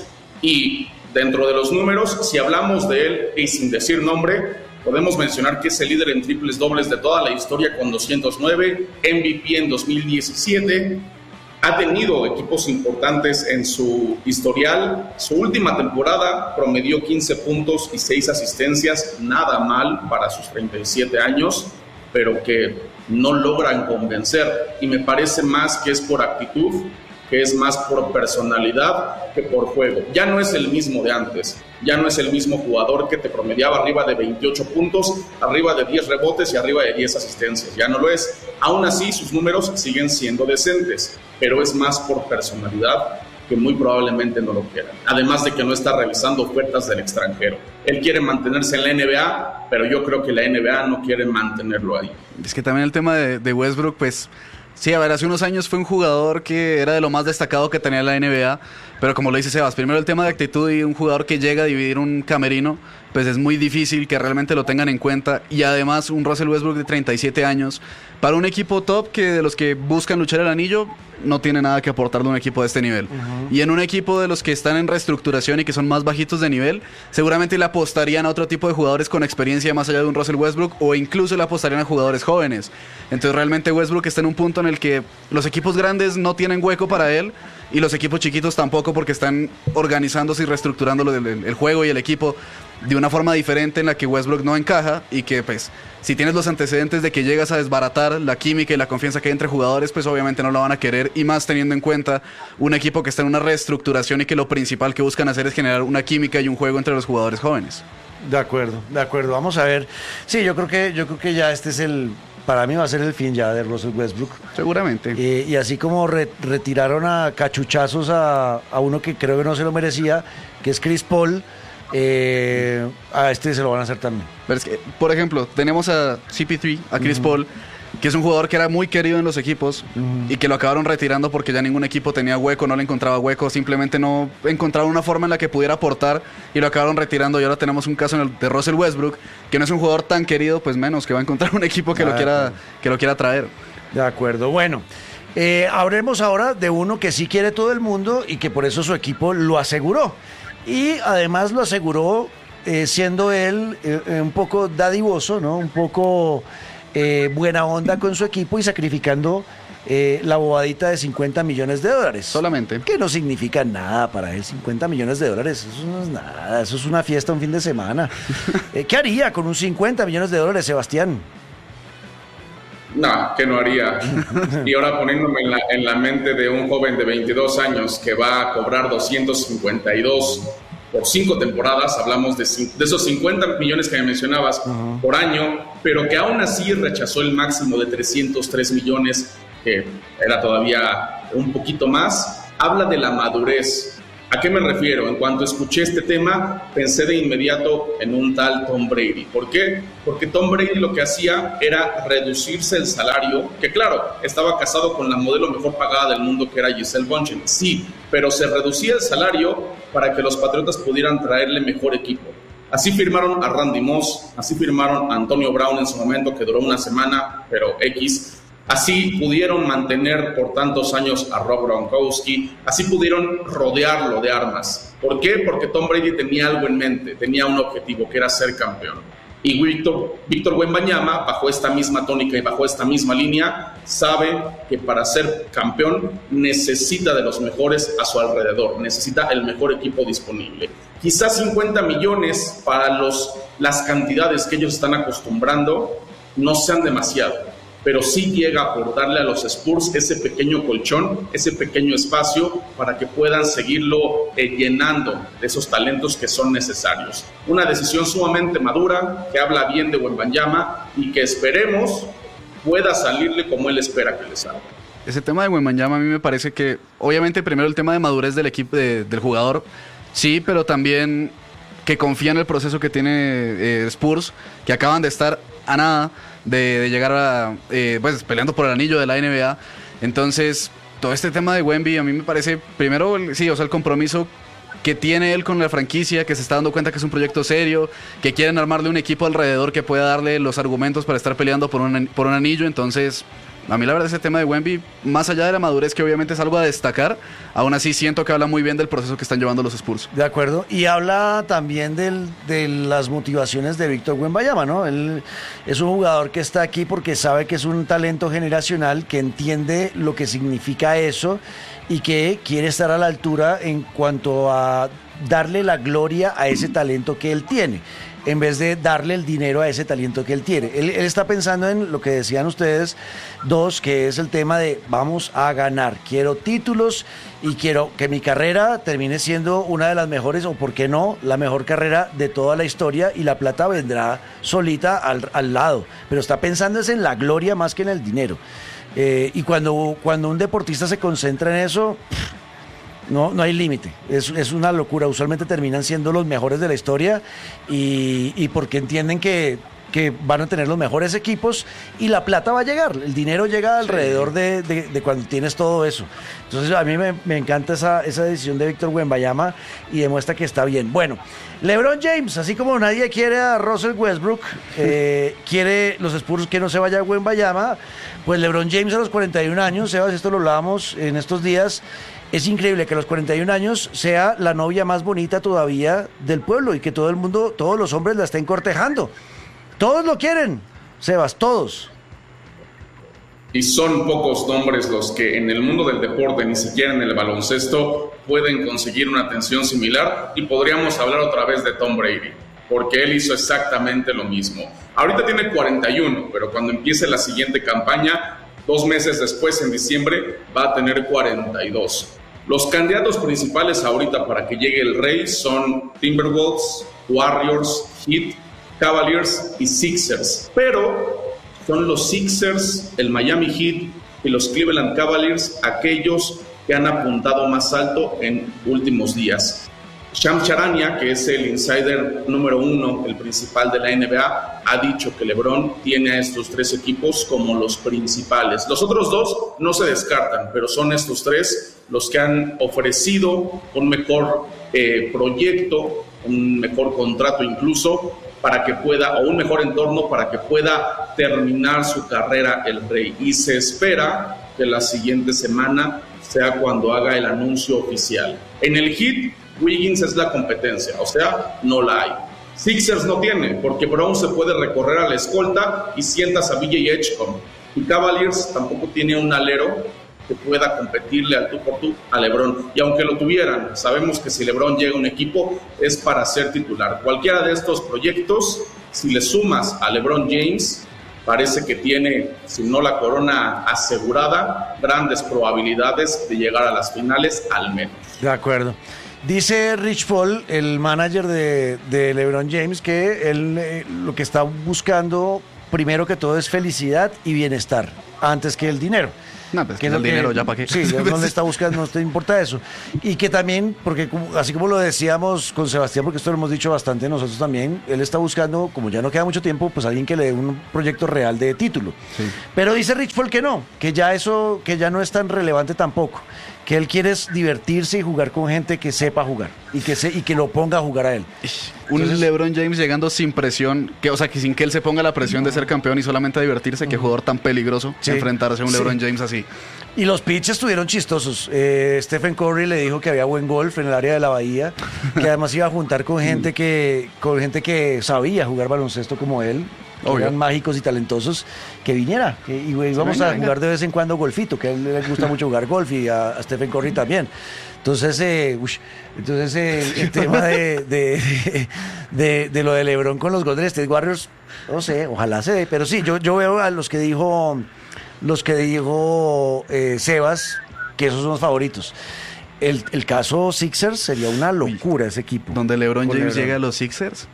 y dentro de los números, si hablamos de él y sin decir nombre, podemos mencionar que es el líder en triples dobles de toda la historia con doscientos nueve, M V P en dos mil diecisiete, ha tenido equipos importantes en su historial. Su última temporada promedió quince puntos y seis asistencias, nada mal para sus treinta y siete años, pero que no logran convencer, y me parece más que es por actitud, que es más por personalidad que por juego. Ya no es el mismo de antes, ya no es el mismo jugador que te promediaba arriba de veintiocho puntos, arriba de diez rebotes y arriba de diez asistencias, ya no lo es. Aún así sus números siguen siendo decentes, pero es más por personalidad que muy probablemente no lo quiera. Además de que no está revisando ofertas del extranjero. Él quiere mantenerse en la N B A, pero yo creo que la N B A no quiere mantenerlo ahí. Es que también el tema de, de Westbrook, pues sí, a ver, hace unos años fue un jugador que era de lo más destacado que tenía la N B A, pero como lo dice Sebas, primero el tema de actitud y un jugador que llega a dividir un camerino, pues es muy difícil que realmente lo tengan en cuenta, y además un Russell Westbrook de treinta y siete años, para un equipo top que de los que buscan luchar el anillo, no tiene nada que aportarle a un equipo de este nivel. Uh-huh. Y en un equipo de los que están en reestructuración y que son más bajitos de nivel, seguramente le apostarían a otro tipo de jugadores con experiencia más allá de un Russell Westbrook, o incluso le apostarían a jugadores jóvenes. Entonces realmente Westbrook está en un punto en el que los equipos grandes no tienen hueco para él, y los equipos chiquitos tampoco, porque están organizándose y reestructurando el, el, el juego y el equipo de una forma diferente en la que Westbrook no encaja, y que pues si tienes los antecedentes de que llegas a desbaratar la química y la confianza que hay entre jugadores, pues obviamente no lo van a querer, y más teniendo en cuenta un equipo que está en una reestructuración y que lo principal que buscan hacer es generar una química y un juego entre los jugadores jóvenes. De acuerdo, de acuerdo, vamos a ver. Sí, yo creo que, yo creo que ya este es el, para mí va a ser el fin ya de Russell Westbrook. Seguramente. Eh, y así como re, retiraron a cachuchazos a, a uno que creo que no se lo merecía, que es Chris Paul, eh, a este se lo van a hacer también. Pero es que, por ejemplo, tenemos a C P tres, a Chris uh-huh. Paul, que es un jugador que era muy querido en los equipos, uh-huh. y que lo acabaron retirando porque ya ningún equipo tenía hueco, no le encontraba hueco, simplemente no encontraron una forma en la que pudiera aportar, y lo acabaron retirando. Y ahora tenemos un caso en el de Russell Westbrook, que no es un jugador tan querido, pues menos que va a encontrar un equipo que, ah, lo, quiera, que lo quiera traer. De acuerdo, bueno. Eh, hablemos ahora de uno que sí quiere todo el mundo y que por eso su equipo lo aseguró. Y además lo aseguró eh, siendo él eh, un poco dadivoso, ¿no? Un poco eh, buena onda con su equipo y sacrificando eh, la bobadita de cincuenta millones de dólares. Solamente. Que no significa nada para él, cincuenta millones de dólares. Eso no es nada, eso es una fiesta un fin de semana. eh, ¿Qué haría con un cincuenta millones de dólares, Sebastián? No, que no haría. Y ahora poniéndome en la, en la mente de un joven de veintidós años que va a cobrar doscientos cincuenta y dos por cinco temporadas, hablamos de, de esos cincuenta millones que me mencionabas uh-huh. por año, pero que aún así rechazó el máximo de trescientos tres millones, que era todavía un poquito más, habla de la madurez. ¿A qué me refiero? En cuanto escuché este tema, pensé de inmediato en un tal Tom Brady. ¿Por qué? Porque Tom Brady lo que hacía era reducirse el salario, que claro, estaba casado con la modelo mejor pagada del mundo, que era Gisele Bündchen, sí, pero se reducía el salario para que los Patriotas pudieran traerle mejor equipo. Así firmaron a Randy Moss, así firmaron a Antonio Brown en su momento, que duró una semana, pero X. Así pudieron mantener por tantos años a Rob Gronkowski, así pudieron rodearlo de armas. ¿Por qué? Porque Tom Brady tenía algo en mente, tenía un objetivo, que era ser campeón. Y Víctor, Víctor Wembanyama, bajo esta misma tónica y bajo esta misma línea, sabe que para ser campeón necesita de los mejores a su alrededor, necesita el mejor equipo disponible. Quizás cincuenta millones para los, las cantidades que ellos están acostumbrando no sean demasiado, pero sí llega por darle a los Spurs ese pequeño colchón, ese pequeño espacio para que puedan seguirlo eh, llenando de esos talentos que son necesarios. Una decisión sumamente madura, que habla bien de Wembanyama y que esperemos pueda salirle como él espera que le salga. Ese tema de Wembanyama a mí me parece que, obviamente, primero el tema de madurez del equipo, de, del jugador, sí, pero también que confía en el proceso que tiene eh, Spurs, que acaban de estar a nada de, de llegar a, eh, pues, peleando por el anillo de la N B A. Entonces, todo este tema de Wemby a mí me parece, primero, sí, o sea, el compromiso que tiene él con la franquicia, que se está dando cuenta que es un proyecto serio, que quieren armarle un equipo alrededor que pueda darle los argumentos para estar peleando por un, por un anillo. Entonces, a mí la verdad ese tema de Wemby, más allá de la madurez, que obviamente es algo a destacar, aún así siento que habla muy bien del proceso que están llevando los Spurs. De acuerdo, y habla también del, de las motivaciones de Víctor Wembanyama, ¿no? Él es un jugador que está aquí porque sabe que es un talento generacional, que entiende lo que significa eso y que quiere estar a la altura en cuanto a darle la gloria a ese talento que él tiene, en vez de darle el dinero a ese talento que él tiene. Él, él está pensando en lo que decían ustedes dos, que es el tema de vamos a ganar, quiero títulos y quiero que mi carrera termine siendo una de las mejores, o por qué no, la mejor carrera de toda la historia, y la plata vendrá solita al, al lado, pero está pensando es en la gloria más que en el dinero. Eh, y cuando, cuando un deportista se concentra en eso, No, no hay límite, es, es una locura. Usualmente terminan siendo los mejores de la historia y, y porque entienden que, que van a tener los mejores equipos y la plata va a llegar, el dinero llega alrededor sí. de, de, de cuando tienes todo eso. Entonces a mí me, me encanta esa, esa decisión de Víctor Wembanyama y demuestra que está bien. Bueno, LeBron James, así como nadie quiere a Russell Westbrook, eh, quiere los Spurs que no se vaya a Wembanyama, pues LeBron James a los cuarenta y un años, Sebas, esto lo hablábamos en estos días. Es increíble que a los cuarenta y un años sea la novia más bonita todavía del pueblo y que todo el mundo, todos los hombres la estén cortejando. Todos lo quieren, Sebas, todos. Y son pocos nombres los que en el mundo del deporte, ni siquiera en el baloncesto, pueden conseguir una atención similar, y podríamos hablar otra vez de Tom Brady, porque él hizo exactamente lo mismo. Ahorita tiene cuarenta y uno, pero cuando empiece la siguiente campaña, dos meses después, en diciembre, va a tener cuarenta y dos. Los candidatos principales ahorita para que llegue el rey son Timberwolves, Warriors, Heat, Cavaliers y Sixers. Pero son los Sixers, el Miami Heat y los Cleveland Cavaliers aquellos que han apuntado más alto en últimos días. Shams Charania, que es el insider número uno, el principal de la N B A, ha dicho que LeBron tiene a estos tres equipos como los principales. Los otros dos no se descartan, pero son estos tres los que han ofrecido un mejor eh, proyecto, un mejor contrato incluso, para que pueda, o un mejor entorno para que pueda terminar su carrera el rey. Y se espera que la siguiente semana sea cuando haga el anuncio oficial. En el Heat, Wiggins es la competencia, o sea, no la hay. Sixers no tiene, porque Brown se puede recorrer a la escolta y sientas a B J Edgecombe. Y Cavaliers tampoco tiene un alero que pueda competirle al tú por tú a LeBron. Y aunque lo tuvieran, sabemos que si LeBron llega a un equipo es para ser titular. Cualquiera de estos proyectos, si le sumas a LeBron James, parece que tiene, si no la corona asegurada, grandes probabilidades de llegar a las finales al menos. De acuerdo. Dice Rich Paul, el manager de, de LeBron James, que él eh, lo que está buscando primero que todo es felicidad y bienestar antes que el dinero. No, pues que el es lo dinero que, ya para qué. Sí, no le está buscando, no te importa eso. Y que también, porque como, así como lo decíamos con Sebastián, porque esto lo hemos dicho bastante nosotros también, él está buscando, como ya no queda mucho tiempo, pues alguien que le dé un proyecto real de título. Sí. Pero dice Rich Paul que no, que ya eso, que ya no es tan relevante tampoco. Que él quiere es divertirse y jugar con gente que sepa jugar y que se, y que lo ponga a jugar a él. Un Entonces, LeBron James llegando sin presión, que, o sea, que sin que él se ponga la presión de ser campeón y solamente a divertirse, qué jugador tan peligroso sí, enfrentarse a un LeBron sí. James así. Y los pitches estuvieron chistosos. Eh, Stephen Curry le dijo que había buen golf en el área de la Bahía, que además iba a juntar con gente que, con gente que sabía jugar baloncesto como él. Que eran mágicos y talentosos, que viniera. Que, y güey, vamos venga, a jugar venga. de vez en cuando golfito, que a él le gusta mucho jugar golf y a, a Stephen Curry también. Entonces, eh, uy, entonces eh, el, el tema de, de, de, de lo de LeBron con los Golden State Warriors, no sé, ojalá se dé. Pero sí, yo, yo veo a los que dijo, los que dijo eh, Sebas, que esos son los favoritos. El, el caso Sixers sería una locura, ese equipo. Donde LeBron James LeBron. llega a los Sixers.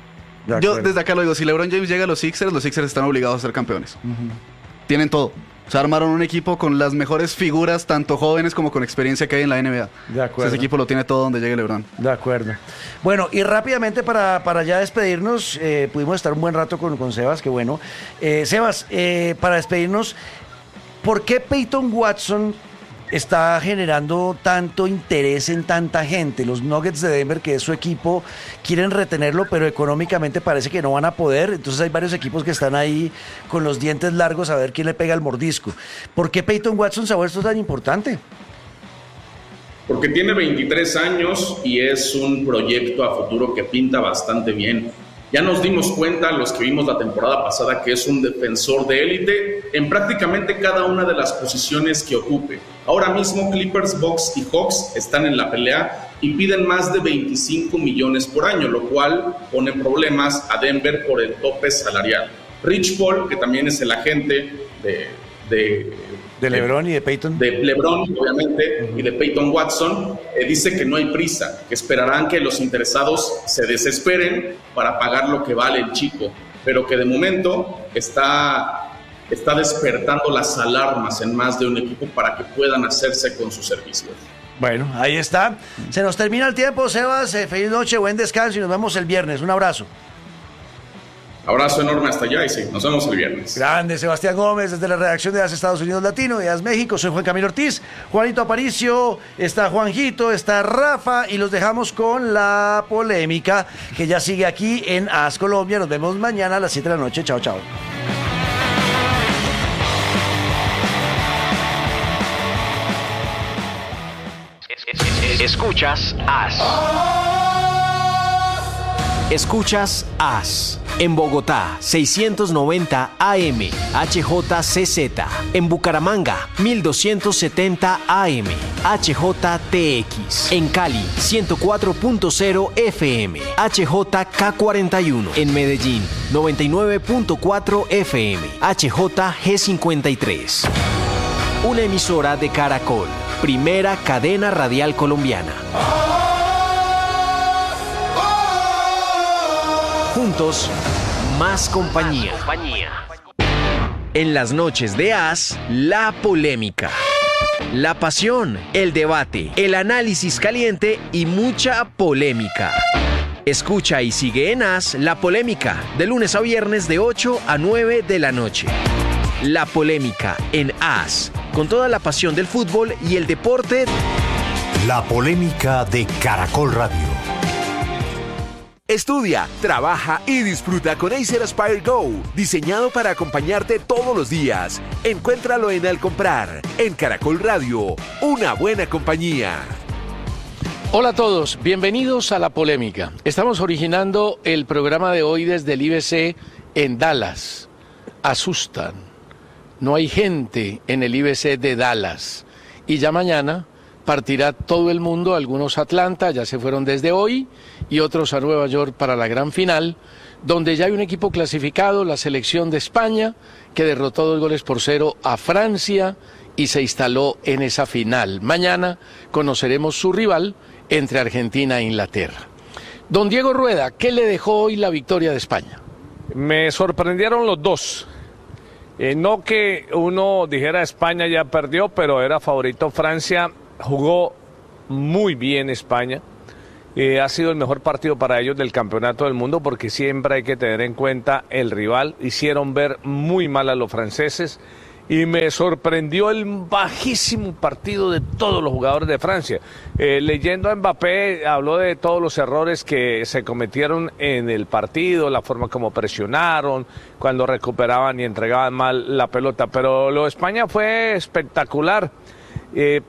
De Yo desde acá lo digo, si LeBron James llega a los Sixers, los Sixers están obligados a ser campeones. Uh-huh. Tienen todo. O sea, armaron un equipo con las mejores figuras, tanto jóvenes como con experiencia que hay en la N B A. De acuerdo. Ese equipo lo tiene todo donde llegue LeBron. De acuerdo. Bueno, y rápidamente para, para ya despedirnos, eh, pudimos estar un buen rato con, con Sebas, que bueno. Eh, Sebas, eh, para despedirnos, ¿por qué Peyton Watson está generando tanto interés en tanta gente? Los Nuggets de Denver, que es su equipo, quieren retenerlo, pero económicamente parece que no van a poder. Entonces hay varios equipos que están ahí con los dientes largos a ver quién le pega el mordisco. ¿Por qué Peyton Watson se ha vuelto tan importante? Porque tiene veintitrés años y es un proyecto a futuro que pinta bastante bien. Ya nos dimos cuenta, los que vimos la temporada pasada, que es un defensor de élite en prácticamente cada una de las posiciones que ocupe. Ahora mismo Clippers, Bucks y Hawks están en la pelea y piden más de veinticinco millones por año, lo cual pone problemas a Denver por el tope salarial. Rich Paul, que también es el agente de... de De LeBron y de Peyton. De LeBron, obviamente, uh-huh. y de Peyton Watson, eh, dice que no hay prisa, que esperarán que los interesados se desesperen para pagar lo que vale el chico, pero que de momento está, está despertando las alarmas en más de un equipo para que puedan hacerse con sus servicios. Bueno, ahí está. Se nos termina el tiempo, Sebas. Eh, feliz noche, buen descanso y nos vemos el viernes. Un abrazo. Abrazo enorme hasta allá y sí, nos vemos el viernes. Grande, Sebastián Gómez, desde la redacción de A S Estados Unidos Latino y A S México. Soy Juan Camilo Ortiz, Juanito Aparicio, está Juanjito, está Rafa y los dejamos con la polémica que ya sigue aquí en A S Colombia. Nos vemos mañana a las siete de la noche. Chao, chao. Escuchas A S. Escuchas A S. En Bogotá, seiscientos noventa A M, H J C Z. En Bucaramanga, mil doscientos setenta A M, H J T X. En Cali, ciento cuatro punto cero F M, H J K cuarenta y uno. En Medellín, noventa y nueve punto cuatro F M, H J G cincuenta y tres. Una emisora de Caracol, primera cadena radial colombiana. Juntos, más compañía. En las noches de A S, la polémica, la pasión, el debate, el análisis caliente y mucha polémica. Escucha y sigue en A S La Polémica, de lunes a viernes de ocho a nueve de la noche. La Polémica en A S, con toda la pasión del fútbol y el deporte. La Polémica de Caracol Radio. Estudia, trabaja y disfruta con Acer Aspire Go, diseñado para acompañarte todos los días. Encuéntralo en Al Comprar, en Caracol Radio, una buena compañía. Hola a todos, bienvenidos a La Polémica. Estamos originando el programa de hoy desde el I B C en Dallas. Asustan, no hay gente en el I B C de Dallas. Y ya mañana partirá todo el mundo, algunos a Atlanta, ya se fueron desde hoy, y otros a Nueva York para la gran final, donde ya hay un equipo clasificado, la selección de España, que derrotó dos goles por cero a Francia y se instaló en esa final. Mañana conoceremos su rival entre Argentina e Inglaterra. Don Diego Rueda, ¿qué le dejó hoy la victoria de España? Me sorprendieron los dos. Eh, no que uno dijera España ya perdió, pero era favorito Francia. Jugó muy bien España. Eh, ha sido el mejor partido para ellos del campeonato del mundo, porque siempre hay que tener en cuenta el rival. Hicieron ver muy mal a los franceses. Y me sorprendió el bajísimo partido de todos los jugadores de Francia. Eh, leyendo a Mbappé, habló de todos los errores que se cometieron en el partido, la forma como presionaron, cuando recuperaban y entregaban mal la pelota. Pero lo de España fue espectacular. Eh,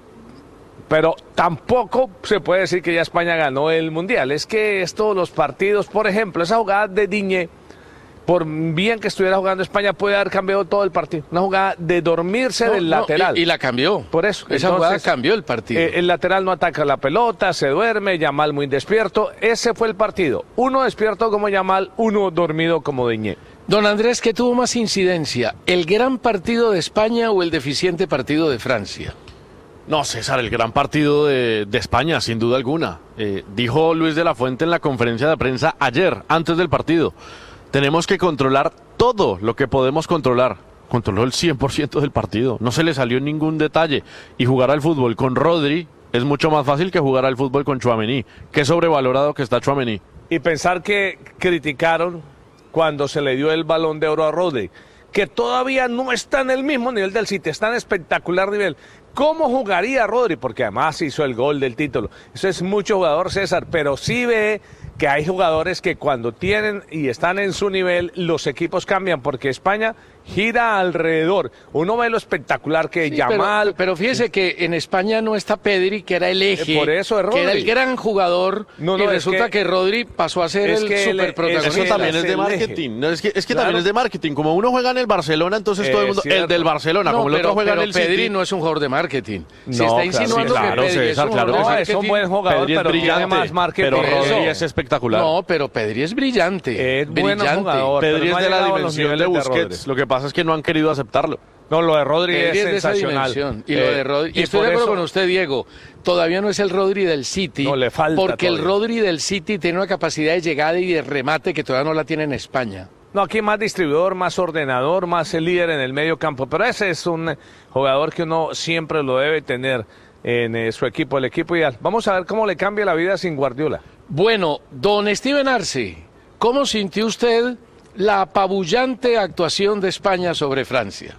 pero tampoco se puede decir que ya España ganó el Mundial. Es que es todos los partidos, por ejemplo, esa jugada de Digne, por bien que estuviera jugando España, puede haber cambiado todo el partido. Una jugada de dormirse no, del no, lateral. Y, y la cambió. Por eso. Esa Entonces, jugada cambió el partido. Eh, el lateral no ataca la pelota, se duerme, Yamal muy despierto. Ese fue el partido. Uno despierto como Yamal, uno dormido como Digne. Don Andrés, ¿qué tuvo más incidencia? ¿El gran partido de España o el deficiente partido de Francia? No, César, el gran partido de, de España, sin duda alguna. Eh, dijo Luis de la Fuente en la conferencia de prensa ayer, antes del partido. Tenemos que controlar todo lo que podemos controlar. Controló el cien por ciento del partido. No se le salió ningún detalle. Y jugar al fútbol con Rodri es mucho más fácil que jugar al fútbol con Tchouaméni. Qué sobrevalorado que está Tchouaméni. Y pensar que criticaron cuando se le dio el Balón de Oro a Rodri, que todavía no está en el mismo nivel del City, está en espectacular nivel. ¿Cómo jugaría Rodri? Porque además hizo el gol del título. Eso es mucho jugador, César, pero sí ve que hay jugadores que cuando tienen y están en su nivel, los equipos cambian, porque España gira alrededor. Uno ve lo espectacular que sí, Yamal... Pero, pero fíjese que en España no está Pedri, que era el eje, eh, por eso es Rodri, que era el gran jugador, no, no, y resulta que, que Rodri pasó a ser el superprotagonista. Eso también es de marketing. No, es que, es que claro. también es de marketing. Como uno juega en el Barcelona, entonces eh, todo el mundo... Cierto. El del Barcelona, no, como el pero, otro juega pero en el Pedri City. no es un jugador de marketing. No, Se está insinuando claro, que Pedri César, es un claro, jugador de no, marketing. es un buen jugador, Pedri es pero brillante, tiene más marketing. Pero Rodri eso. es espectacular. No, pero Pedri es brillante. Es buen jugador. Pedri no es de la dimensión dimensión de Busquets. Lo que pasa es que no han querido aceptarlo. No, lo de Rodri Pedri es, es de sensacional. Esa dimensión. Y, eh, lo de Rodri, y, y estoy de acuerdo eso, con usted, Diego. Todavía no es el Rodri del City. No, le falta porque todavía. el Rodri del City tiene una capacidad de llegada y de remate que todavía no la tiene en España. No, aquí más distribuidor, más ordenador, más el líder en el medio campo. Pero ese es un jugador que uno siempre lo debe tener en eh, su equipo, el equipo ideal. Vamos a ver cómo le cambia la vida sin Guardiola. Bueno, don Steven Arce, ¿cómo sintió usted la apabullante actuación de España sobre Francia?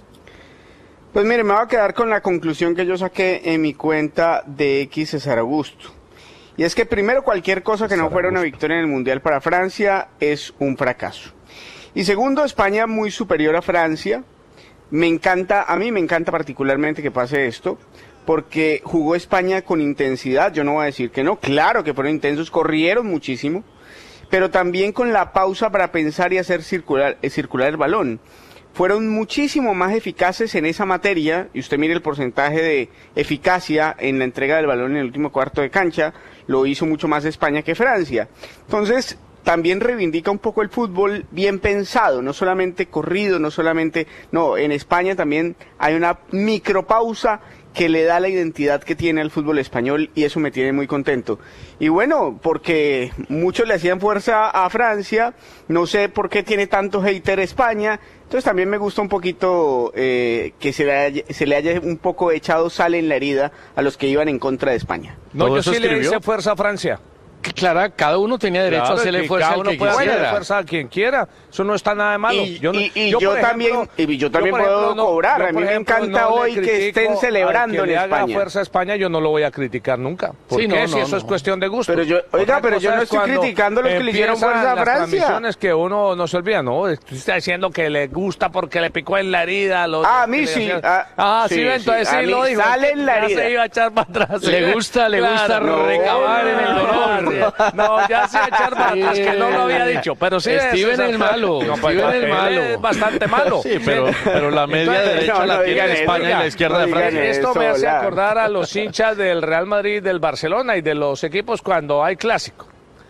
Pues mire, me voy a quedar con la conclusión que yo saqué en mi cuenta de X César Augusto. Y es que primero, cualquier cosa que no fuera una victoria en el Mundial para Francia es un fracaso. Y segundo, España muy superior a Francia. Me encanta, a mí me encanta particularmente que pase esto, porque jugó España con intensidad, yo no voy a decir que no, claro que fueron intensos, corrieron muchísimo, pero también con la pausa para pensar y hacer circular, eh, circular el balón. Fueron muchísimo más eficaces en esa materia, y usted mire el porcentaje de eficacia en la entrega del balón en el último cuarto de cancha, lo hizo mucho más España que Francia. Entonces, también reivindica un poco el fútbol bien pensado, no solamente corrido, no solamente... No, en España también hay una micropausa que le da la identidad que tiene al fútbol español y eso me tiene muy contento. Y bueno, porque muchos le hacían fuerza a Francia, no sé por qué tiene tanto hater España, entonces también me gusta un poquito eh, que se le, haya, se le haya un poco echado sal en la herida a los que iban en contra de España. No, yo sí le hice fuerza a Francia. Claro, cada uno tenía derecho claro, a hacerle fuerza cada al uno que puede quisiera. hacerle fuerza a quien quiera, eso no está nada de malo. Y yo, no, y, y yo, yo ejemplo, también, y yo también yo, puedo ejemplo, no, cobrar, yo, a mí me ejemplo, encanta no hoy que estén celebrando al que en le España. haga fuerza a España, yo no lo voy a criticar nunca. ¿Por sí, qué? no, Si no, eso no. es cuestión de gusto. Pero yo, oiga, pero yo no estoy criticando a los que le hicieron fuerza a Francia. Las transmisiones que uno no se olvida, no, está diciendo que le gusta porque le picó en la herida. Los, ah, a mí sí. Ah, ah, sí, sí, entonces sí, sí lo dijo. Sale en la herida. Se iba a echar para atrás. Le gusta, le claro, gusta no, recabar en el dolor. No, ya se iba a echar para atrás, que no lo había dicho. Pero sí, Steven el malo. No, Steven el malo. Es bastante malo. Sí, pero, pero la media Entonces, derecha no, la no tiene digan España eso, y la izquierda no de Francia. digan Esto eso, me hace la... acordar a los hinchas del Real Madrid, del Barcelona y de los equipos cuando hay clásico.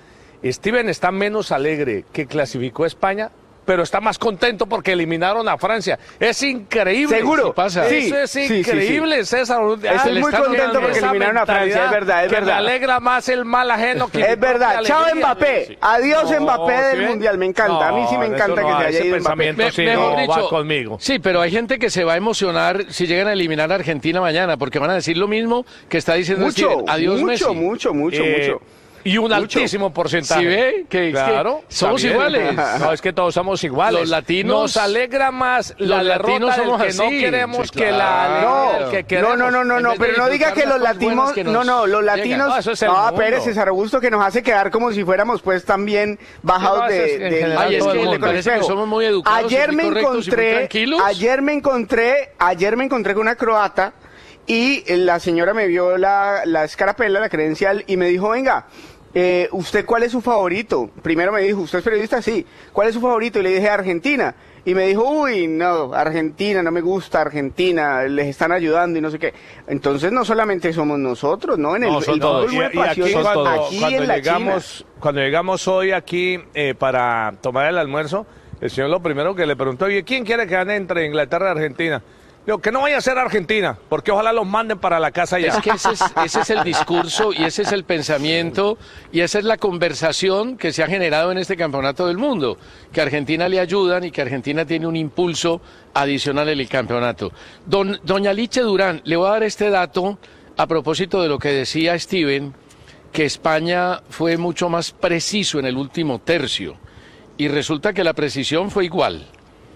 Steven está menos alegre que clasificó España, pero está más contento porque eliminaron a Francia. Es increíble. ¿Seguro? Sí, pasa. Sí, Eso es sí, sí, increíble, sí. César. Estoy muy contento porque eliminaron a Francia, es verdad, es que verdad. me alegra más el mal ajeno que Es verdad. Chao Mbappé. Sí. Adiós No, Mbappé ¿sí del ven? Mundial. Me encanta. A mí sí me No, encanta eso que no, se haya ese ido Mbappé. pensamiento sí mejor no dicho, va conmigo. Sí, pero hay gente que se va a emocionar si llegan a eliminar a Argentina mañana, porque van a decir lo mismo que está diciendo Mucho, Steven. Adiós, mucho, Messi. mucho, mucho, Eh, mucho. Y un Mucho. altísimo porcentaje. ¿Sí ve? Que, Claro, que somos está bien. iguales. No, es que todos somos iguales. Los latinos- Nos alegra más la los derrota latinos del somos que así. no queremos Sí, que la alegría No, del que no, queremos. no, no, no, en no, vez de pero no diga disfrutar que los las cosas buenas latinos, que no, nos no, los llegan. latinos, No, eso es el no, mundo. Pérez, César Augusto, que nos hace quedar como si fuéramos pues también bajados No, eso de, es en de- general Ay, es todo el que le mundo. parece que espejo. somos muy educados y Ayer muy me correctos y muy encontré, tranquilos. ayer me encontré, ayer me encontré con una croata y eh, la señora me vio la, la escarapela, la credencial y me dijo, venga, Eh, ¿usted cuál es su favorito? Primero me dijo, ¿usted es periodista? Sí. ¿Cuál es su favorito? Y le dije, Argentina. Y me dijo, uy, no, Argentina, no me gusta Argentina, les están ayudando y no sé qué. Entonces no solamente somos nosotros, ¿no? En el, No, son el todos. fútbol muy Y, y aquí apasionante, cuando, aquí cuando en la llegamos, China. cuando llegamos hoy aquí eh, para tomar el almuerzo, el señor lo primero que le preguntó, oye, ¿quién quiere que gane entre Inglaterra y Argentina? Digo, que no vaya a ser Argentina, porque ojalá los manden para la casa ya. Es que ese es, ese es el discurso y ese es el pensamiento y esa es la conversación que se ha generado en este campeonato del mundo, que a Argentina le ayudan y que Argentina tiene un impulso adicional en el campeonato. Don, doña Liche Durán, le voy a dar este dato a propósito de lo que decía Steven, que España fue mucho más preciso en el último tercio y resulta que la precisión fue igual.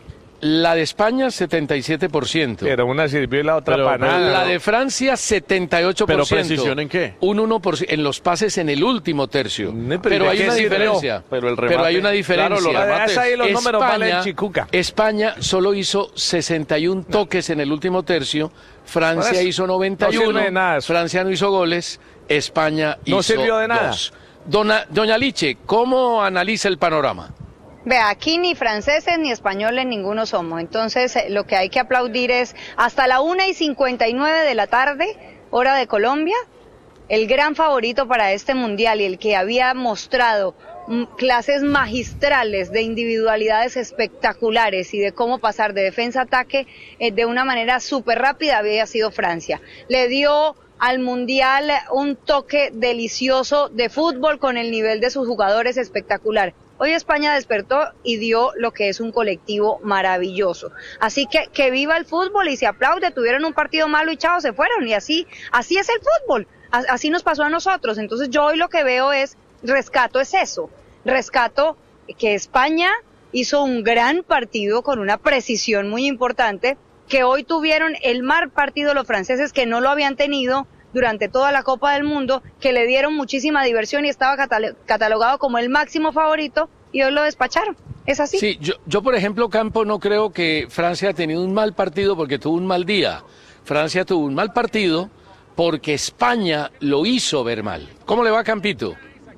La de España, setenta y siete por ciento. Pero una sirvió y la otra Pero- para pero- nada. La de Francia, setenta y ocho por ciento. ¿Pero precisión en qué? Un uno por ciento en los pases en el último tercio. No, pero pero ¿de hay qué una sirvió? diferencia. Pero el remate- hay una diferencia. Claro, los remates. Ahí los números valen chicuca. España solo hizo sesenta y uno toques en el último tercio. Francia Por eso, hizo noventa y uno. no sirve de nada eso. Francia no hizo goles. España hizo No sirvió de nada. dos. Dona- Doña Liche, ¿cómo analiza el panorama? Vea, aquí ni franceses ni españoles ninguno somos. Entonces, eh, lo que hay que aplaudir es hasta la una y cincuenta y nueve de la tarde, hora de Colombia, el gran favorito para este mundial y el que había mostrado mm, clases magistrales de individualidades espectaculares y de cómo pasar de defensa a ataque eh, de una manera súper rápida había sido Francia. Le dio al mundial un toque delicioso de fútbol con el nivel de sus jugadores espectacular. Hoy España despertó y dio lo que es un colectivo maravilloso. Así que que viva el fútbol y se aplaude. Tuvieron un partido malo y chao, se fueron. Y así, así es el fútbol. A- Así nos pasó a nosotros. Entonces yo hoy lo que veo es, rescato es eso. Rescato que España hizo un gran partido con una precisión muy importante, que hoy tuvieron el mal partido los franceses que no lo habían tenido durante toda la Copa del Mundo, que le dieron muchísima diversión y estaba catalo- catalogado como el máximo favorito y hoy lo despacharon. ¿Es así? Sí, yo, yo por ejemplo, Campo, no creo que Francia ha tenido un mal partido porque tuvo un mal día. Francia tuvo un mal partido porque España lo hizo ver mal. ¿Cómo le va, Campito?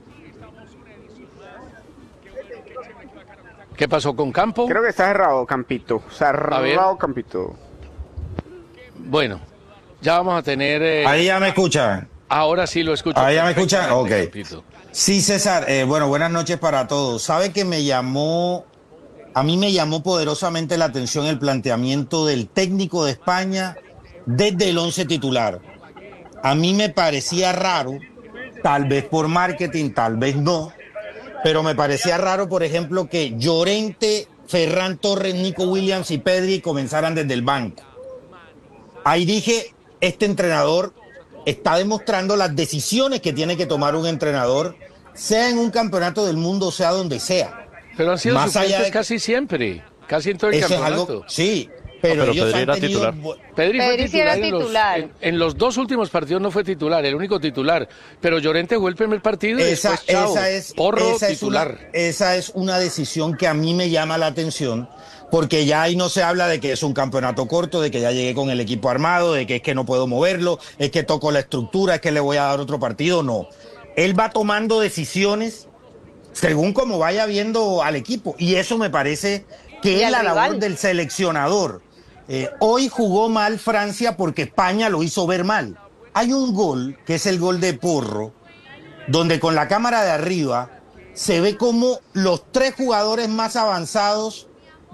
¿Qué pasó con Campo? Creo que está cerrado, Campito. Cerrado, Campito. Bueno, ya vamos a tener... eh, Ahí ya me escuchan. Ahora sí lo escucho. Ahí ya me escuchan. Ok. Campito. Sí, César. eh, bueno, buenas noches para todos. Sabe que me llamó, a mí me llamó poderosamente la atención el planteamiento del técnico de España desde el once titular. A mí me parecía raro, tal vez por marketing, tal vez no, pero me parecía raro, por ejemplo, que Llorente, Ferran Torres, Nico Williams y Pedri comenzaran desde el banco. Ahí dije, este entrenador está demostrando las decisiones que tiene que tomar un entrenador, sea en un campeonato del mundo, sea donde sea. Pero han sido Más allá suplentes de- casi siempre, casi en todo el Eso es campeonato. algo, sí, pero, No, pero ellos Pedri han era tenido... titular. bu- Pedri, fue Pedri sí era titular en los- titular. En, en los dos últimos partidos no fue titular, el único titular. Pero Llorente jugó el primer partido y Esa, después, chao, esa es, Porro esa es titular. una, esa es una decisión que a mí me llama la atención, porque ya ahí no se habla de que es un campeonato corto, de que ya llegué con el equipo armado, de que es que no puedo moverlo, es que toco la estructura, es que le voy a dar otro partido. No. Él va tomando decisiones según como vaya viendo al equipo. Y eso me parece que Y es al la labor rival. del seleccionador. Eh, hoy jugó mal Francia porque España lo hizo ver mal. Hay un gol, que es el gol de Porro, donde con la cámara de arriba se ve como los tres jugadores más avanzados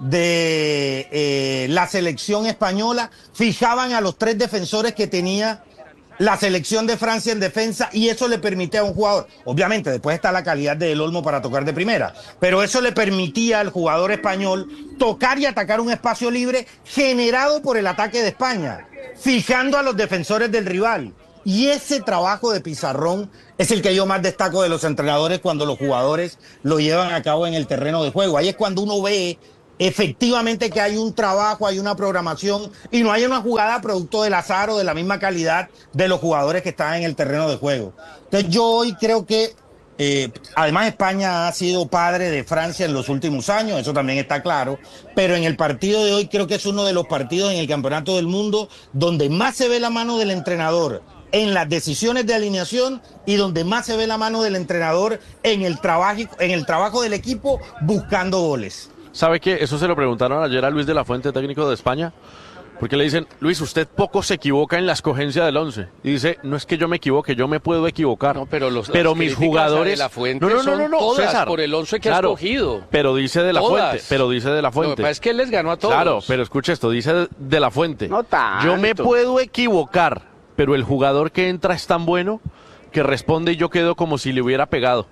de eh, la selección española fijaban a los tres defensores que tenía la selección de Francia en defensa, y eso le permitía a un jugador, obviamente después está la calidad de El Olmo para tocar de primera, pero eso le permitía al jugador español tocar y atacar un espacio libre generado por el ataque de España, fijando a los defensores del rival. Y ese trabajo de Pizarrón es el que yo más destaco de los entrenadores cuando los jugadores lo llevan a cabo en el terreno de juego. Ahí es cuando uno ve efectivamente que hay un trabajo, hay una programación y no hay una jugada producto del azar o de la misma calidad de los jugadores que están en el terreno de juego. Entonces yo hoy creo que, eh, además España ha sido padre de Francia en los últimos años, eso también está claro, pero en el partido de hoy creo que es uno de los partidos en el Campeonato del Mundo donde más se ve la mano del entrenador en las decisiones de alineación y donde más se ve la mano del entrenador en el trabajo, en el trabajo del equipo buscando goles. ¿Sabe qué? Eso se lo preguntaron ayer a Luis de la Fuente, técnico de España, porque le dicen, Luis, usted poco se equivoca en la escogencia del once. Y dice, no es que yo me equivoque, yo me puedo equivocar. No, pero los, pero las mis críticas jugadores... de la Fuente no, no, no, son no, no, todas César, por el once que claro, ha escogido. Pero dice de la Todas. Fuente, pero dice de la Fuente. Lo que pasa es que él les ganó a todos. Claro, pero escuche esto, dice de, de la Fuente. No tanto. Yo me puedo equivocar, pero el jugador que entra es tan bueno que responde y yo quedo como si le hubiera pegado.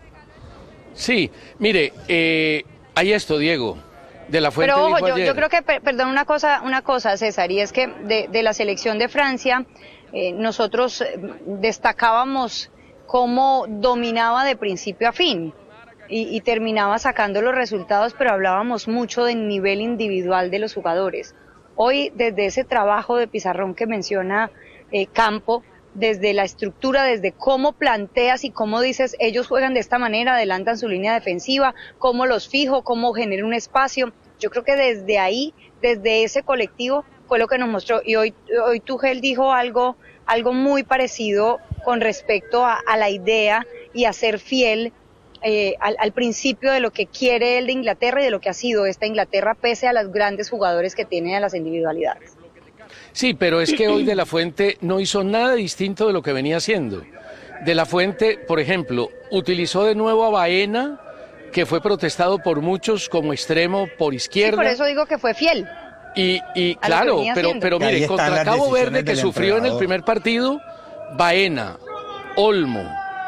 Sí, mire, eh, hay esto, Diego. De la Fuente Pero ojo, dijo yo, ayer. yo creo que, per- perdón, una cosa, una cosa, César, y es que de, de la selección de Francia, eh, nosotros eh, destacábamos cómo dominaba de principio a fin y, y terminaba sacando los resultados, pero hablábamos mucho del nivel individual de los jugadores. Hoy, desde ese trabajo de Pizarrón que menciona eh, Campo, desde la estructura, desde cómo planteas y cómo dices, ellos juegan de esta manera, adelantan su línea defensiva, cómo los fijo, cómo genero un espacio. Yo creo que desde ahí, desde ese colectivo, fue lo que nos mostró. Y hoy, hoy Tuchel dijo algo, algo muy parecido con respecto a, a la idea y a ser fiel eh, al, al principio de lo que quiere él de Inglaterra y de lo que ha sido esta Inglaterra, pese a los grandes jugadores que tiene y a las individualidades. Sí, pero es que hoy De la Fuente no hizo nada distinto de lo que venía haciendo. De la Fuente, por ejemplo, utilizó de nuevo a Baena, que fue protestado por muchos como extremo por izquierda. Sí, por eso digo que fue fiel. Y, y claro, pero, pero mire, contra Cabo Verde, que sufrió en el primer partido, Baena, Olmo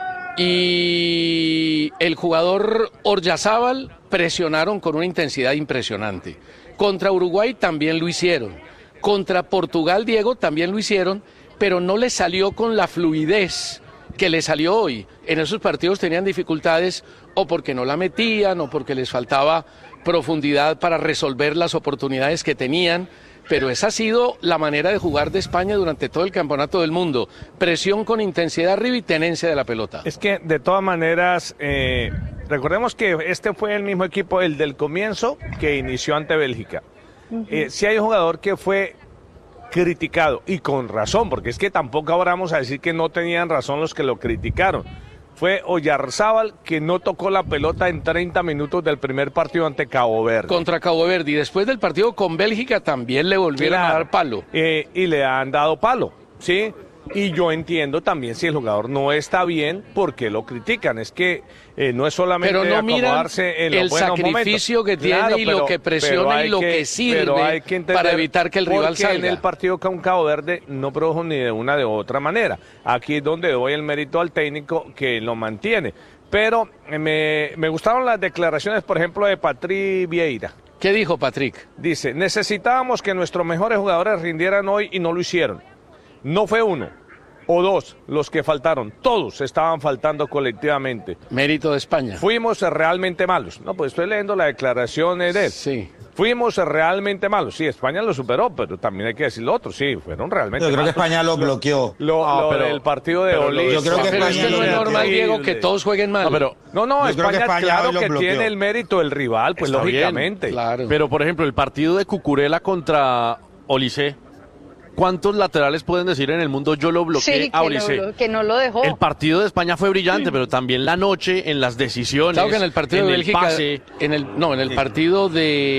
y el jugador Oryazábal presionaron con una intensidad impresionante. Contra Uruguay también lo hicieron. Contra Portugal, Diego, también lo hicieron, pero no les salió con la fluidez que les salió hoy. En esos partidos tenían dificultades o porque no la metían o porque les faltaba profundidad para resolver las oportunidades que tenían, pero esa ha sido la manera de jugar de España durante todo el Campeonato del Mundo. Presión con intensidad arriba y tenencia de la pelota. Es que de todas maneras, eh, recordemos que este fue el mismo equipo, el del comienzo, que inició ante Bélgica. Eh, si hay un jugador que fue criticado, y con razón, porque es que tampoco ahora vamos a decir que no tenían razón los que lo criticaron, fue Oyarzábal, que no tocó la pelota en treinta minutos del primer partido ante Cabo Verde. Contra Cabo Verde, y después del partido con Bélgica también le volvieron Claro. a dar palo. Eh, y le han dado palo, ¿sí? Y yo entiendo también si el jugador no está bien, ¿por qué lo critican? Es que eh, no es solamente Pero no miran acomodarse en los el buenos sacrificio momentos. que tiene Claro, y pero- lo que presiona pero hay y lo que sirve pero hay que entender para evitar que el rival porque salga. en el partido con Cabo Verde no produjo ni de una de otra manera. Aquí es donde doy el mérito al técnico que lo mantiene. Pero eh, me, me gustaron las declaraciones, por ejemplo, de Patrick Vieira. ¿Qué dijo Patrick? Dice, necesitábamos que nuestros mejores jugadores rindieran hoy y no lo hicieron. No fue uno o dos los que faltaron, todos estaban faltando colectivamente. Mérito de España. Fuimos realmente malos. No, pues estoy leyendo las declaraciones de él. Sí. Fuimos realmente malos. Sí, España lo superó, pero también hay que decir lo otro. Sí, fueron realmente Yo creo malos. que España lo bloqueó. Lo, Ah, lo pero- del partido de pero lo- Oli. yo creo que Pero es España que no es lo normal, bloqueó. Diego, que todos jueguen mal. No, pero, No, no, Yo creo que España, España claro hoy lo que bloqueó. tiene el mérito del rival, pues Está bien, lógicamente. claro. pero por ejemplo, el partido de Cucurella contra Olise, ¿cuántos laterales pueden decir en el mundo yo lo bloqueé Sí, a que, Olise? lo- que no lo dejó. El partido de España fue brillante, pero también la noche en las decisiones, Claro que en el partido en de el Bélgica, pase. en el, no, en el partido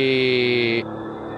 de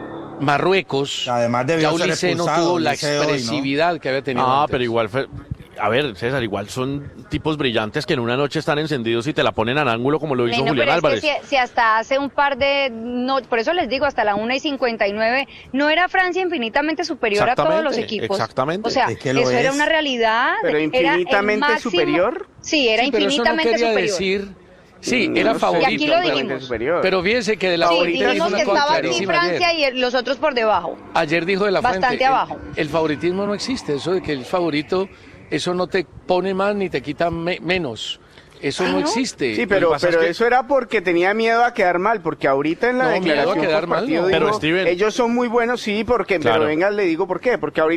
Marruecos, Además debió ya ser Olise no expulsado, tuvo la Olise hoy, ¿no? expresividad que había tenido Ah, antes. pero igual fue... a ver, César, igual son tipos brillantes que en una noche están encendidos y te la ponen al ángulo como lo hizo No, Julián pero Álvarez. Es que si, si hasta hace un par de... No, por eso les digo, hasta la una y cincuenta y nueve, ¿no era Francia infinitamente superior a todos los equipos? Exactamente. O sea, Es que lo eso era es. una realidad. ¿Pero era el infinitamente máximo- superior? Sí, era Sí, pero eso no infinitamente quería superior. decir... Sí, Mm, era no sé. favorito. Y aquí lo dijimos. Superior. Pero fíjense que de la Sí, Fuente dijo dijimos una que cosa estaba aquí clarísima Francia ayer. y los otros por debajo. Ayer dijo de la Fuente. Bastante el- abajo. El, favoritismo no existe. Eso de que el favorito, eso no te pone más ni te quita me- menos. Eso no, ¿no? existe. Sí, Lo pero, que pasa pero es que- eso era porque tenía miedo a quedar mal, porque ahorita en la No, miedo a declaración quedar post mal, partido no. dijo, Pero, Steven- ellos son muy buenos, sí, porque, Claro. pero venga, le digo por qué, porque ahorita